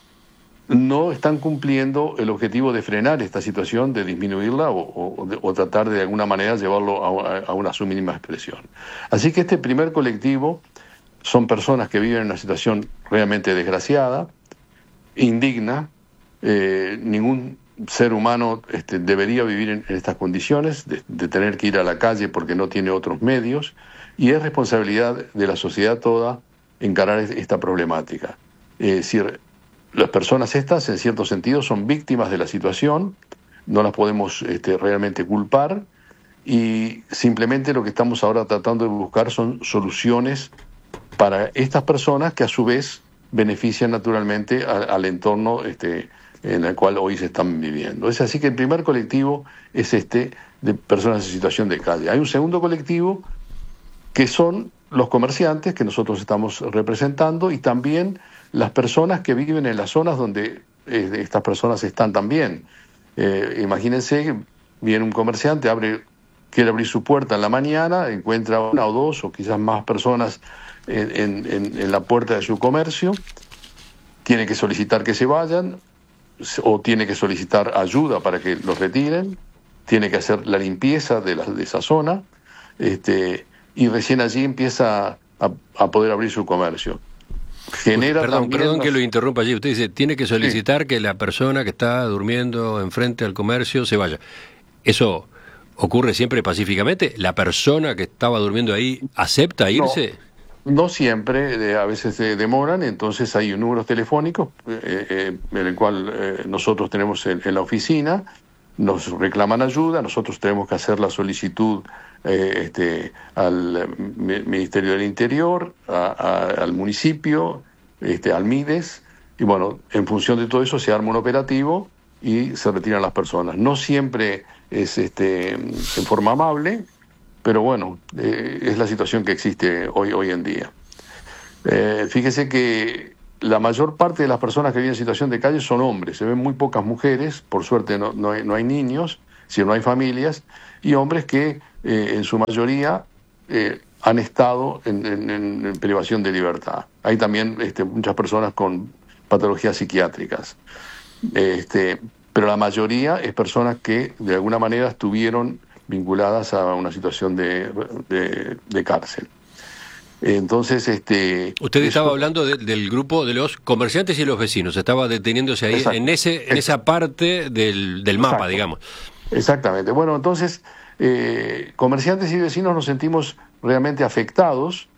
no están cumpliendo el objetivo de frenar esta situación, de disminuirla o, o, o tratar de alguna manera llevarlo a, a una su mínima expresión. Así que este primer colectivo son personas que viven en una situación realmente desgraciada, indigna. Eh, ningún ser humano este, debería vivir en, en estas condiciones, de, de tener que ir a la calle porque no tiene otros medios, y es responsabilidad de la sociedad toda encarar esta problemática. Es decir, las personas estas, en cierto sentido, son víctimas de la situación, no las podemos este, realmente culpar, y simplemente lo que estamos ahora tratando de buscar son soluciones para estas personas que a su vez benefician naturalmente a, al entorno este, en el cual hoy se están viviendo. Es así que el primer colectivo es este de personas en situación de calle. Hay un segundo colectivo que son los comerciantes que nosotros estamos representando, y también las personas que viven en las zonas donde eh, estas personas están también. Eh, imagínense que viene un comerciante, abre, quiere abrir su puerta en la mañana, encuentra una o dos o quizás más personas en, en, en la puerta de su comercio, tiene que solicitar que se vayan o tiene que solicitar ayuda para que los retiren, tiene que hacer la limpieza de, la, de esa zona, este, y recién allí empieza a, a poder abrir su comercio. Genera
perdón,
también
perdón
las...
que lo interrumpa allí. Usted dice, tiene que solicitar sí. que la persona que está durmiendo enfrente al comercio se vaya. ¿Eso ocurre siempre pacíficamente? ¿La persona que estaba durmiendo ahí acepta irse?
No, no siempre, eh, a veces se demoran, entonces hay números telefónicos eh, eh, en el cual eh, nosotros tenemos en, en la oficina, nos reclaman ayuda, nosotros tenemos que hacer la solicitud eh, este, al Ministerio del Interior, a, a, al municipio, este, al MIDES, y bueno, en función de todo eso se arma un operativo y se retiran las personas. No siempre es este, en forma amable, pero bueno, eh, es la situación que existe hoy, hoy en día. Eh, fíjese que la mayor parte de las personas que viven en situación de calle son hombres, se ven muy pocas mujeres, por suerte no, no, hay, no hay niños, si no hay familias, y hombres que eh, en su mayoría eh, han estado en, en, en privación de libertad. Hay también este, muchas personas con patologías psiquiátricas, este, pero la mayoría es personas que de alguna manera estuvieron vinculadas a una situación de, de, de cárcel. Entonces, este...
Usted
eso...
estaba hablando de, del grupo de los comerciantes y los vecinos, estaba deteniéndose ahí Exacto. en ese en esa parte del, del mapa, Exacto. digamos.
Exactamente. Bueno, entonces, eh, comerciantes y vecinos nos sentimos realmente afectados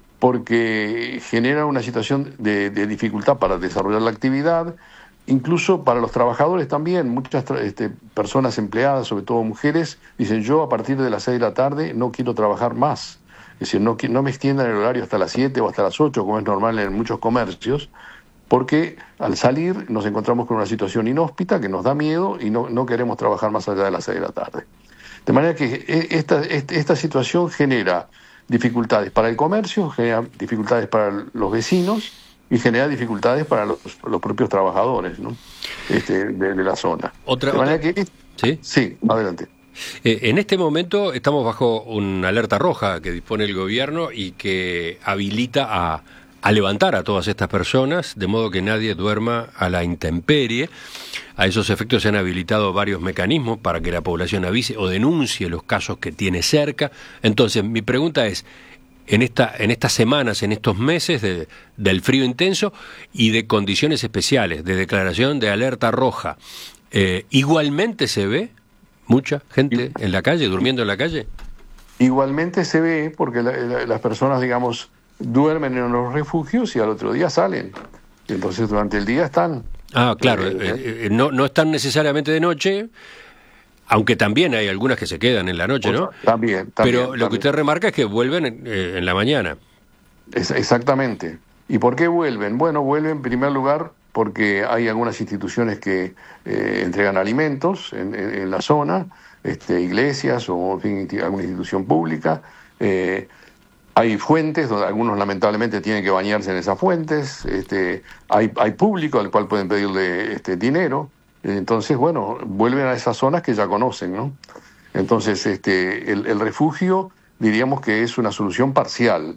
porque genera una situación de, de dificultad para desarrollar la actividad, incluso para los trabajadores también. Muchas este, personas empleadas, sobre todo mujeres, dicen: yo a partir de las seis de la tarde no quiero trabajar más. Es decir, no, no me extiendan el horario hasta las siete o hasta las ocho, como es normal en muchos comercios, porque al salir nos encontramos con una situación inhóspita que nos da miedo y no, no queremos trabajar más allá de las seis de la tarde. De manera que esta, esta situación genera dificultades para el comercio, genera dificultades para los vecinos y genera dificultades para los, los propios trabajadores, ¿no? este, de, de la zona.
Otra,
de manera
otra...
que...
¿Sí?
Sí, adelante.
Eh, en este momento estamos bajo una alerta roja que dispone el gobierno y que habilita a, a levantar a todas estas personas, de modo que nadie duerma a la intemperie. A esos efectos se han habilitado varios mecanismos para que la población avise o denuncie los casos que tiene cerca. Entonces, mi pregunta es, en esta en estas semanas, en estos meses de, del frío intenso y de condiciones especiales, de declaración de alerta roja, eh, ¿igualmente se ve mucha gente en la calle, durmiendo en la calle?
Igualmente se ve, porque la, la, las personas, digamos, duermen en los refugios y al otro día salen. Y entonces durante el día están.
Ah, claro, eh, eh, no, no están necesariamente de noche, aunque también hay algunas que se quedan en la noche, ¿no?
También, también.
Pero lo
también.
que usted remarca es que vuelven en, eh, en la mañana.
Es, exactamente. ¿Y por qué vuelven? Bueno, vuelven en primer lugar porque hay algunas instituciones que eh, entregan alimentos en, en, en la zona, este, iglesias o en fin, alguna institución pública. Eh, hay fuentes donde algunos lamentablemente tienen que bañarse en esas fuentes. Este, hay, hay público al cual pueden pedirle este, dinero. Entonces, bueno, vuelven a esas zonas que ya conocen, ¿no? Entonces, este, el, el refugio diríamos que es una solución parcial.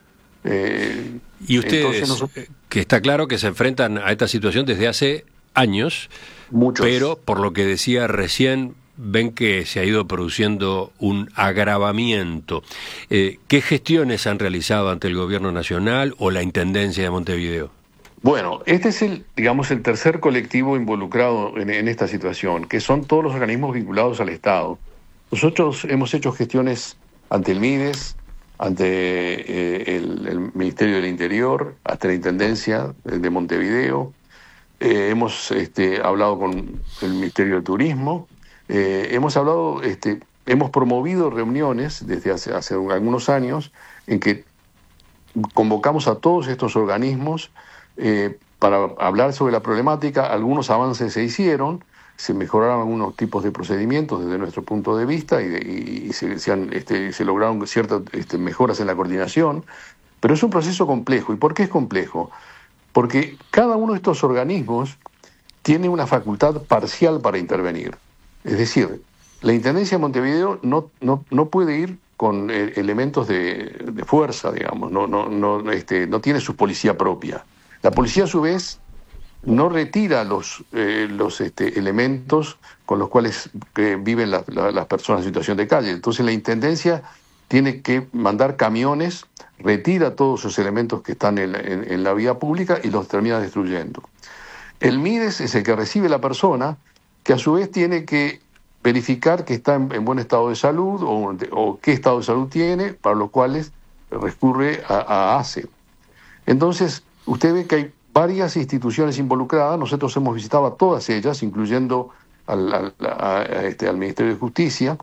Eh,
y ustedes,
entonces nosotros...
que está claro que se enfrentan a esta situación desde hace años,
Muchos.
pero por lo que decía recién, ven que se ha ido produciendo un agravamiento. Eh, ¿Qué gestiones han realizado ante el Gobierno Nacional o la Intendencia de Montevideo?
Bueno, este es el, digamos, el tercer colectivo involucrado en, en esta situación, que son todos los organismos vinculados al Estado. Nosotros hemos hecho gestiones ante el MIDES, ante eh, el, el Ministerio del Interior, hasta la Intendencia de Montevideo. Eh, hemos este, hablado con el Ministerio de Turismo. Eh, hemos hablado, este, hemos promovido reuniones desde hace, hace algunos años en que convocamos a todos estos organismos eh, para hablar sobre la problemática. Algunos avances se hicieron, se mejoraron algunos tipos de procedimientos desde nuestro punto de vista y, de, y, y se, se, han, este, se lograron ciertas este, mejoras en la coordinación, pero es un proceso complejo. ¿Y por qué es complejo? Porque cada uno de estos organismos tiene una facultad parcial para intervenir. Es decir, la Intendencia de Montevideo no, no, no puede ir con eh, elementos de, de fuerza, digamos, no, no, no, este, no tiene su policía propia. La policía, a su vez, no retira los, eh, los este, elementos con los cuales eh, viven la, la, las personas en situación de calle. Entonces la Intendencia tiene que mandar camiones, retira todos esos elementos que están en, en, en la vía pública y los termina destruyendo. El MIDES es el que recibe la persona, que a su vez tiene que verificar que está en, en buen estado de salud o, o qué estado de salud tiene, para los cuales recurre a, a ACE. Entonces, usted ve que hay varias instituciones involucradas. Nosotros hemos visitado a todas ellas, incluyendo al, al, a, a este, al Ministerio de Justicia,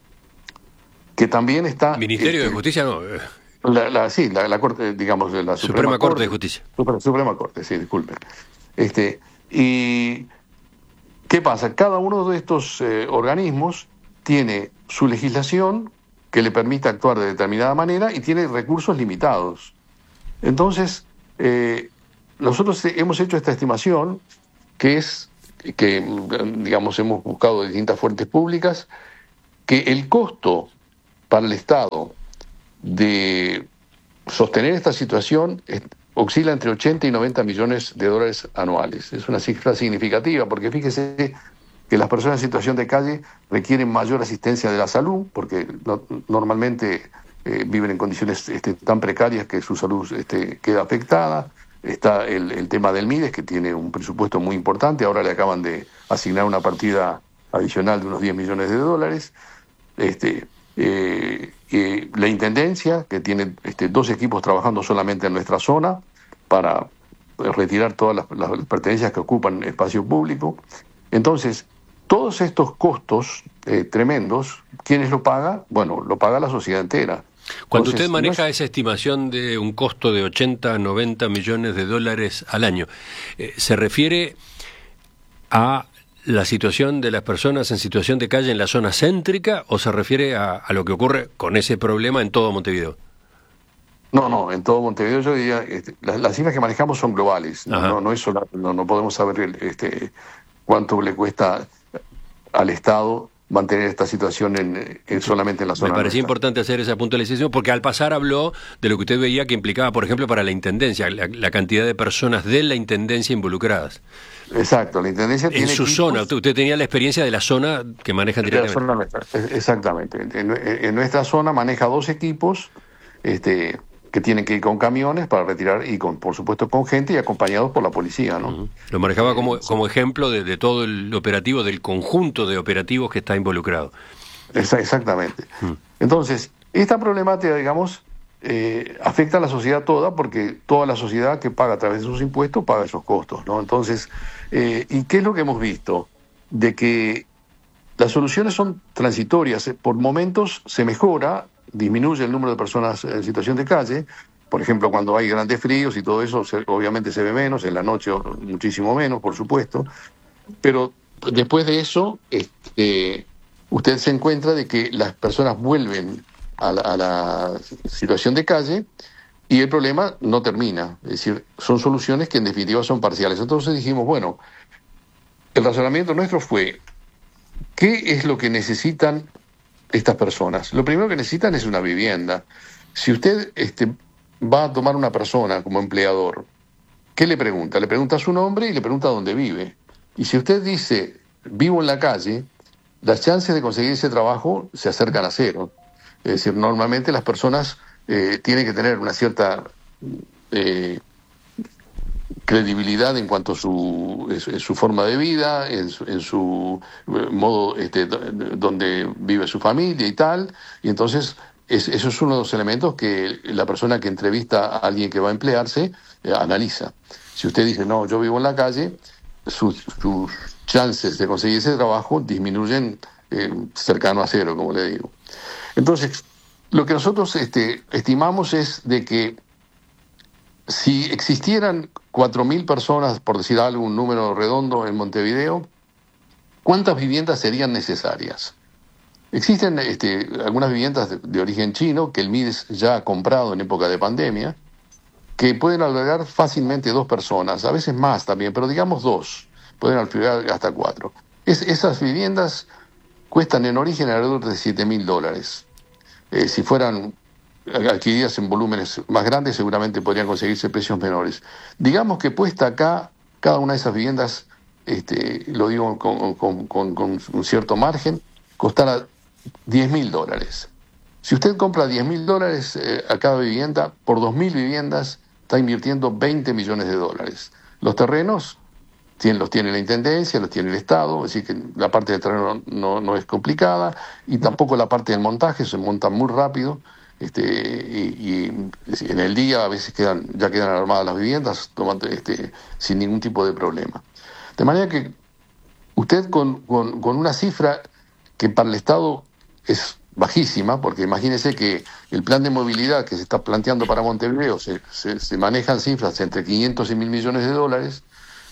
que también está...
Ministerio este, de Justicia no...
La, la, sí, la, la Corte, digamos, la Suprema,
Suprema Corte,
Corte
de Justicia.
Suprema, Suprema Corte, sí, disculpen. Este, y ¿qué pasa? Cada uno de estos eh, organismos tiene su legislación que le permite actuar de determinada manera y tiene recursos limitados. Entonces, eh, nosotros hemos hecho esta estimación que es que, digamos, hemos buscado distintas fuentes públicas, que el costo para el Estado de sostener esta situación es, oscila entre ochenta y noventa millones de dólares anuales. Es una cifra significativa, porque fíjese que las personas en situación de calle requieren mayor asistencia de la salud, porque no, normalmente eh, viven en condiciones este, tan precarias que su salud este, queda afectada. Está el, el tema del MIDES, que tiene un presupuesto muy importante. Ahora le acaban de asignar una partida adicional de unos diez millones de dólares. Este, eh, eh, la Intendencia, que tiene este, dos equipos trabajando solamente en nuestra zona para retirar todas las, las pertenencias que ocupan espacio público. Entonces, todos estos costos eh, tremendos, ¿quiénes lo paga? Bueno, lo paga la sociedad entera.
Cuando
Entonces,
usted maneja
no es...
esa estimación de un costo de ochenta, noventa millones de dólares al año, eh, ¿se refiere a la situación de las personas en situación de calle en la zona céntrica o se refiere a, a lo que ocurre con ese problema en todo Montevideo?
No, no, en todo Montevideo yo diría, este, las, las cifras que manejamos son globales, no, no, no es solo, no, no podemos saber este, cuánto le cuesta al Estado mantener esta situación en, en solamente en la zona.
Me parecía
nuestra.
importante hacer esa puntualización porque al pasar habló de lo que usted veía que implicaba, por ejemplo, para la Intendencia, la, la cantidad de personas de la Intendencia involucradas.
Exacto, la Intendencia
en
tiene
su
equipos,
zona, usted, usted tenía la experiencia de la zona que manejan directamente.
La zona, exactamente, en, en nuestra zona maneja dos equipos, este que tienen que ir con camiones para retirar y con, por supuesto, con gente y acompañados por la policía, ¿no?
Uh-huh. Lo manejaba como, como ejemplo de, de todo el operativo, del conjunto de operativos que está involucrado.
Exactamente. Uh-huh. Entonces, esta problemática, digamos, eh, afecta a la sociedad toda, porque toda la sociedad que paga a través de sus impuestos paga esos costos, ¿no? Entonces, eh, ¿y qué es lo que hemos visto? De que las soluciones son transitorias, por momentos se mejora, disminuye el número de personas en situación de calle. Por ejemplo, cuando hay grandes fríos y todo eso, se, obviamente se ve menos, en la noche muchísimo menos, por supuesto. Pero después de eso, este, usted se encuentra de que las personas vuelven a la, a la situación de calle y el problema no termina. Es decir, son soluciones que en definitiva son parciales. Entonces dijimos, bueno, el razonamiento nuestro fue, ¿qué es lo que necesitan estas personas? Lo primero que necesitan es una vivienda. Si usted este, va a tomar una persona como empleador, ¿qué le pregunta? Le pregunta su nombre y le pregunta dónde vive. Y si usted dice, vivo en la calle, las chances de conseguir ese trabajo se acercan a cero. Es decir, normalmente las personas eh, tienen que tener una cierta eh, credibilidad en cuanto a su, en su forma de vida, en su, en su modo este, donde vive su familia y tal, y entonces es, eso es uno de los elementos que la persona que entrevista a alguien que va a emplearse eh, analiza. Si usted dice, no, yo vivo en la calle, sus, sus chances de conseguir ese trabajo disminuyen eh, cercano a cero, como le digo. Entonces, lo que nosotros este, estimamos es de que si existieran cuatro mil personas, por decir algo, un número redondo en Montevideo, ¿cuántas viviendas serían necesarias? Existen este, algunas viviendas de, de origen chino que el MIDES ya ha comprado en época de pandemia, que pueden albergar fácilmente dos personas, a veces más también, pero digamos dos, pueden albergar hasta cuatro. Es, esas viviendas cuestan en origen alrededor de siete mil dólares. Eh, si fueran adquiridas en volúmenes más grandes, seguramente podrían conseguirse precios menores. Digamos que puesta acá, cada una de esas viviendas, este, lo digo con, con, con, con un cierto margen, costará diez mil dólares. Si usted compra diez mil dólares eh, a cada vivienda, por dos mil viviendas está invirtiendo veinte millones de dólares. Los terrenos tienen, los tiene la Intendencia, los tiene el Estado, es decir que la parte del terreno no, no es complicada, y tampoco la parte del montaje, se monta muy rápido. Este, y, y en el día a veces quedan ya quedan armadas las viviendas tomando, este, sin ningún tipo de problema. De manera que usted con, con, con una cifra que para el Estado es bajísima, porque imagínese que el plan de movilidad que se está planteando para Montevideo se, se, se manejan cifras entre quinientos y mil millones de dólares,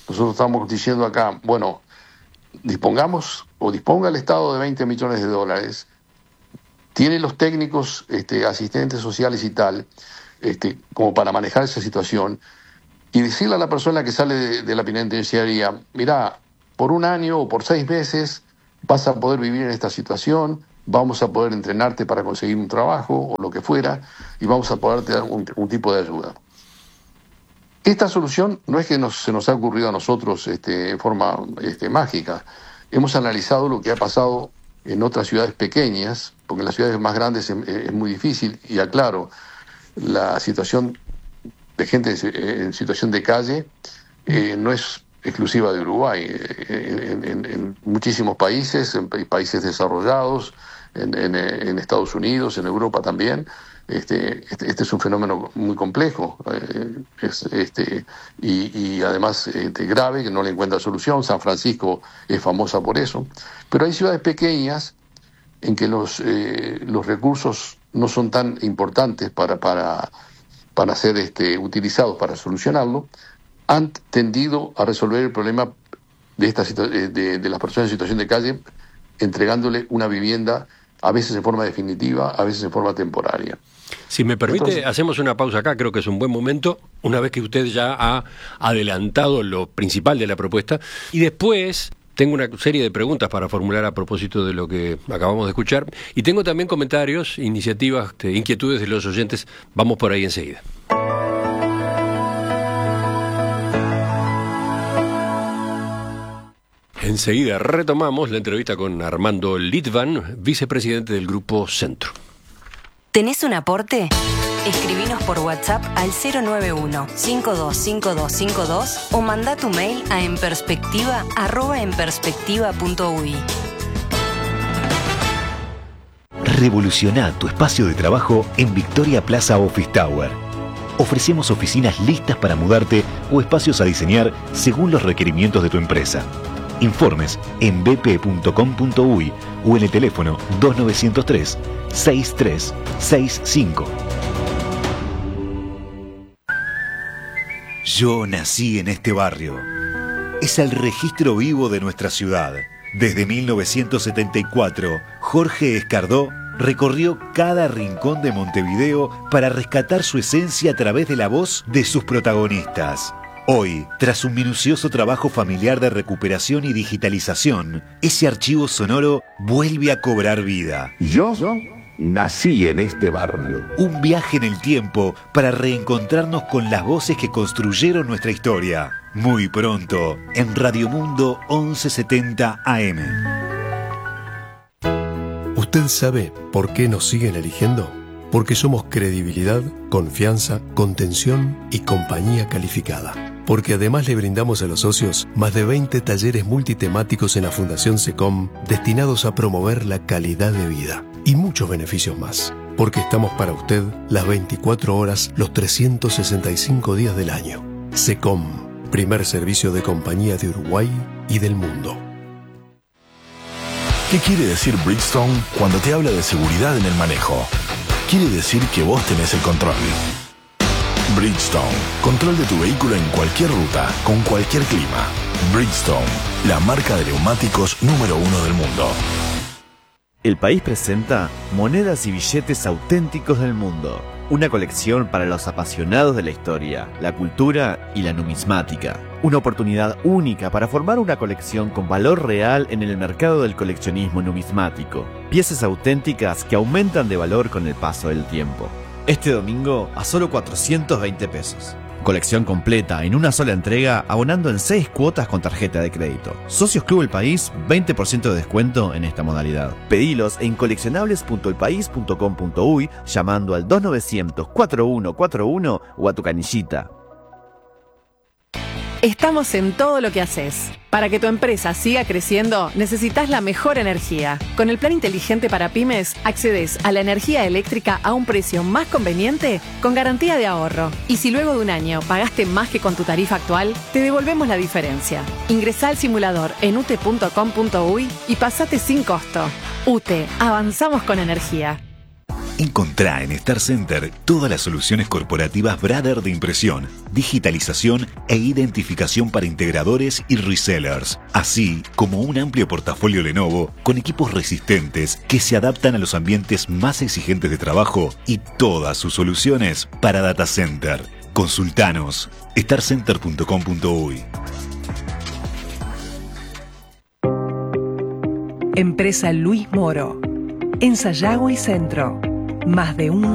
nosotros estamos diciendo acá, bueno, dispongamos o disponga el Estado de veinte millones de dólares, tiene los técnicos, este, asistentes sociales y tal, este, como para manejar esa situación, y decirle a la persona que sale de, de la penitenciaría, mira, por un año o por seis meses vas a poder vivir en esta situación, vamos a poder entrenarte para conseguir un trabajo o lo que fuera, y vamos a poder dar un, un tipo de ayuda. Esta solución no es que nos, se nos ha ocurrido a nosotros este, en forma este, mágica. Hemos analizado lo que ha pasado en otras ciudades pequeñas, porque en las ciudades más grandes es, es muy difícil, y aclaro, la situación de gente en situación de calle eh, no es exclusiva de Uruguay. En, en, en muchísimos países, en países desarrollados, en, en, en Estados Unidos, en Europa también, este, este, este es un fenómeno muy complejo eh, es, este, y, y además este, grave, que no le encuentra solución. San Francisco es famosa por eso. Pero hay ciudades pequeñas en que los, eh, los recursos no son tan importantes para, para, para ser este, utilizados para solucionarlo, han tendido a resolver el problema de, esta situa- de, de las personas en situación de calle, entregándole una vivienda, a veces en forma definitiva, a veces en forma temporaria.
Si me permite,
Entonces,
hacemos una pausa acá, creo que es un buen momento, una vez que usted ya ha adelantado lo principal de la propuesta, y después tengo una serie de preguntas para formular a propósito de lo que acabamos de escuchar, y tengo también comentarios, iniciativas, inquietudes de los oyentes. Vamos por ahí enseguida. Enseguida retomamos la entrevista con Armando Litvan, vicepresidente del Grupo Centro.
¿Tenés un aporte? Escribinos por WhatsApp al cero nueve uno, cinco dos cinco dos cinco dos o manda tu mail a enperspectiva arroba enperspectiva punto uy.
Revoluciona tu espacio de trabajo en Victoria Plaza Office Tower. Ofrecemos oficinas listas para mudarte o espacios a diseñar según los requerimientos de tu empresa. Informes en b p punto com punto uy o en el teléfono dos nueve cero tres, seis tres seis cinco. Yo nací en este barrio. Es el registro vivo de nuestra ciudad. Desde mil novecientos setenta y cuatro, Jorge Escardó recorrió cada rincón de Montevideo para rescatar su esencia a través de la voz de sus protagonistas. Hoy, tras un minucioso trabajo familiar de recuperación y digitalización, ese archivo sonoro vuelve a cobrar vida.
Yo nací en este barrio.
Un viaje en el tiempo para reencontrarnos con las voces que construyeron nuestra historia. Muy pronto, en Radio Mundo once setenta A M.
¿Usted sabe por qué nos siguen eligiendo? Porque somos credibilidad, confianza, contención y compañía calificada. Porque además le brindamos a los socios más de veinte talleres multitemáticos en la Fundación SECOM destinados a promover la calidad de vida y muchos beneficios más. Porque estamos para usted las veinticuatro horas, los trescientos sesenta y cinco días del año. SECOM, primer servicio de compañía de Uruguay y del mundo.
¿Qué quiere decir Bridgestone cuando te habla de seguridad en el manejo? Quiere decir que vos tenés el control. Bridgestone, control de tu vehículo en cualquier ruta, con cualquier clima. Bridgestone, la marca de neumáticos número uno del mundo.
El País presenta Monedas y billetes auténticos del mundo. Una colección para los apasionados de la historia, la cultura y la numismática. Una oportunidad única para formar una colección con valor real en el mercado del coleccionismo numismático. Piezas auténticas que aumentan de valor con el paso del tiempo. Este domingo a solo cuatrocientos veinte pesos. Colección completa en una sola entrega, abonando en seis cuotas con tarjeta de crédito. Socios Club El País, veinte por ciento de descuento en esta modalidad. Pedilos en coleccionables punto el país punto com punto uy llamando al dos nueve cero cero, cuatro uno cuatro uno o a tu canillita.
Estamos en todo lo que haces. Para que tu empresa siga creciendo, necesitas la mejor energía. Con el plan inteligente para pymes, accedes a la energía eléctrica a un precio más conveniente con garantía de ahorro. Y si luego de un año pagaste más que con tu tarifa actual, te devolvemos la diferencia. Ingresá al simulador en u t punto com punto uy y pasate sin costo. U T E, avanzamos con energía.
Encontrá en Star Center todas las soluciones corporativas Brother de impresión, digitalización e identificación para integradores y resellers, así como un amplio portafolio Lenovo con equipos resistentes que se adaptan a los ambientes más exigentes de trabajo y todas sus soluciones para data center. Consultanos star center punto com punto uy.
Empresa Luis Moro. En Sayago y Centro. Más de un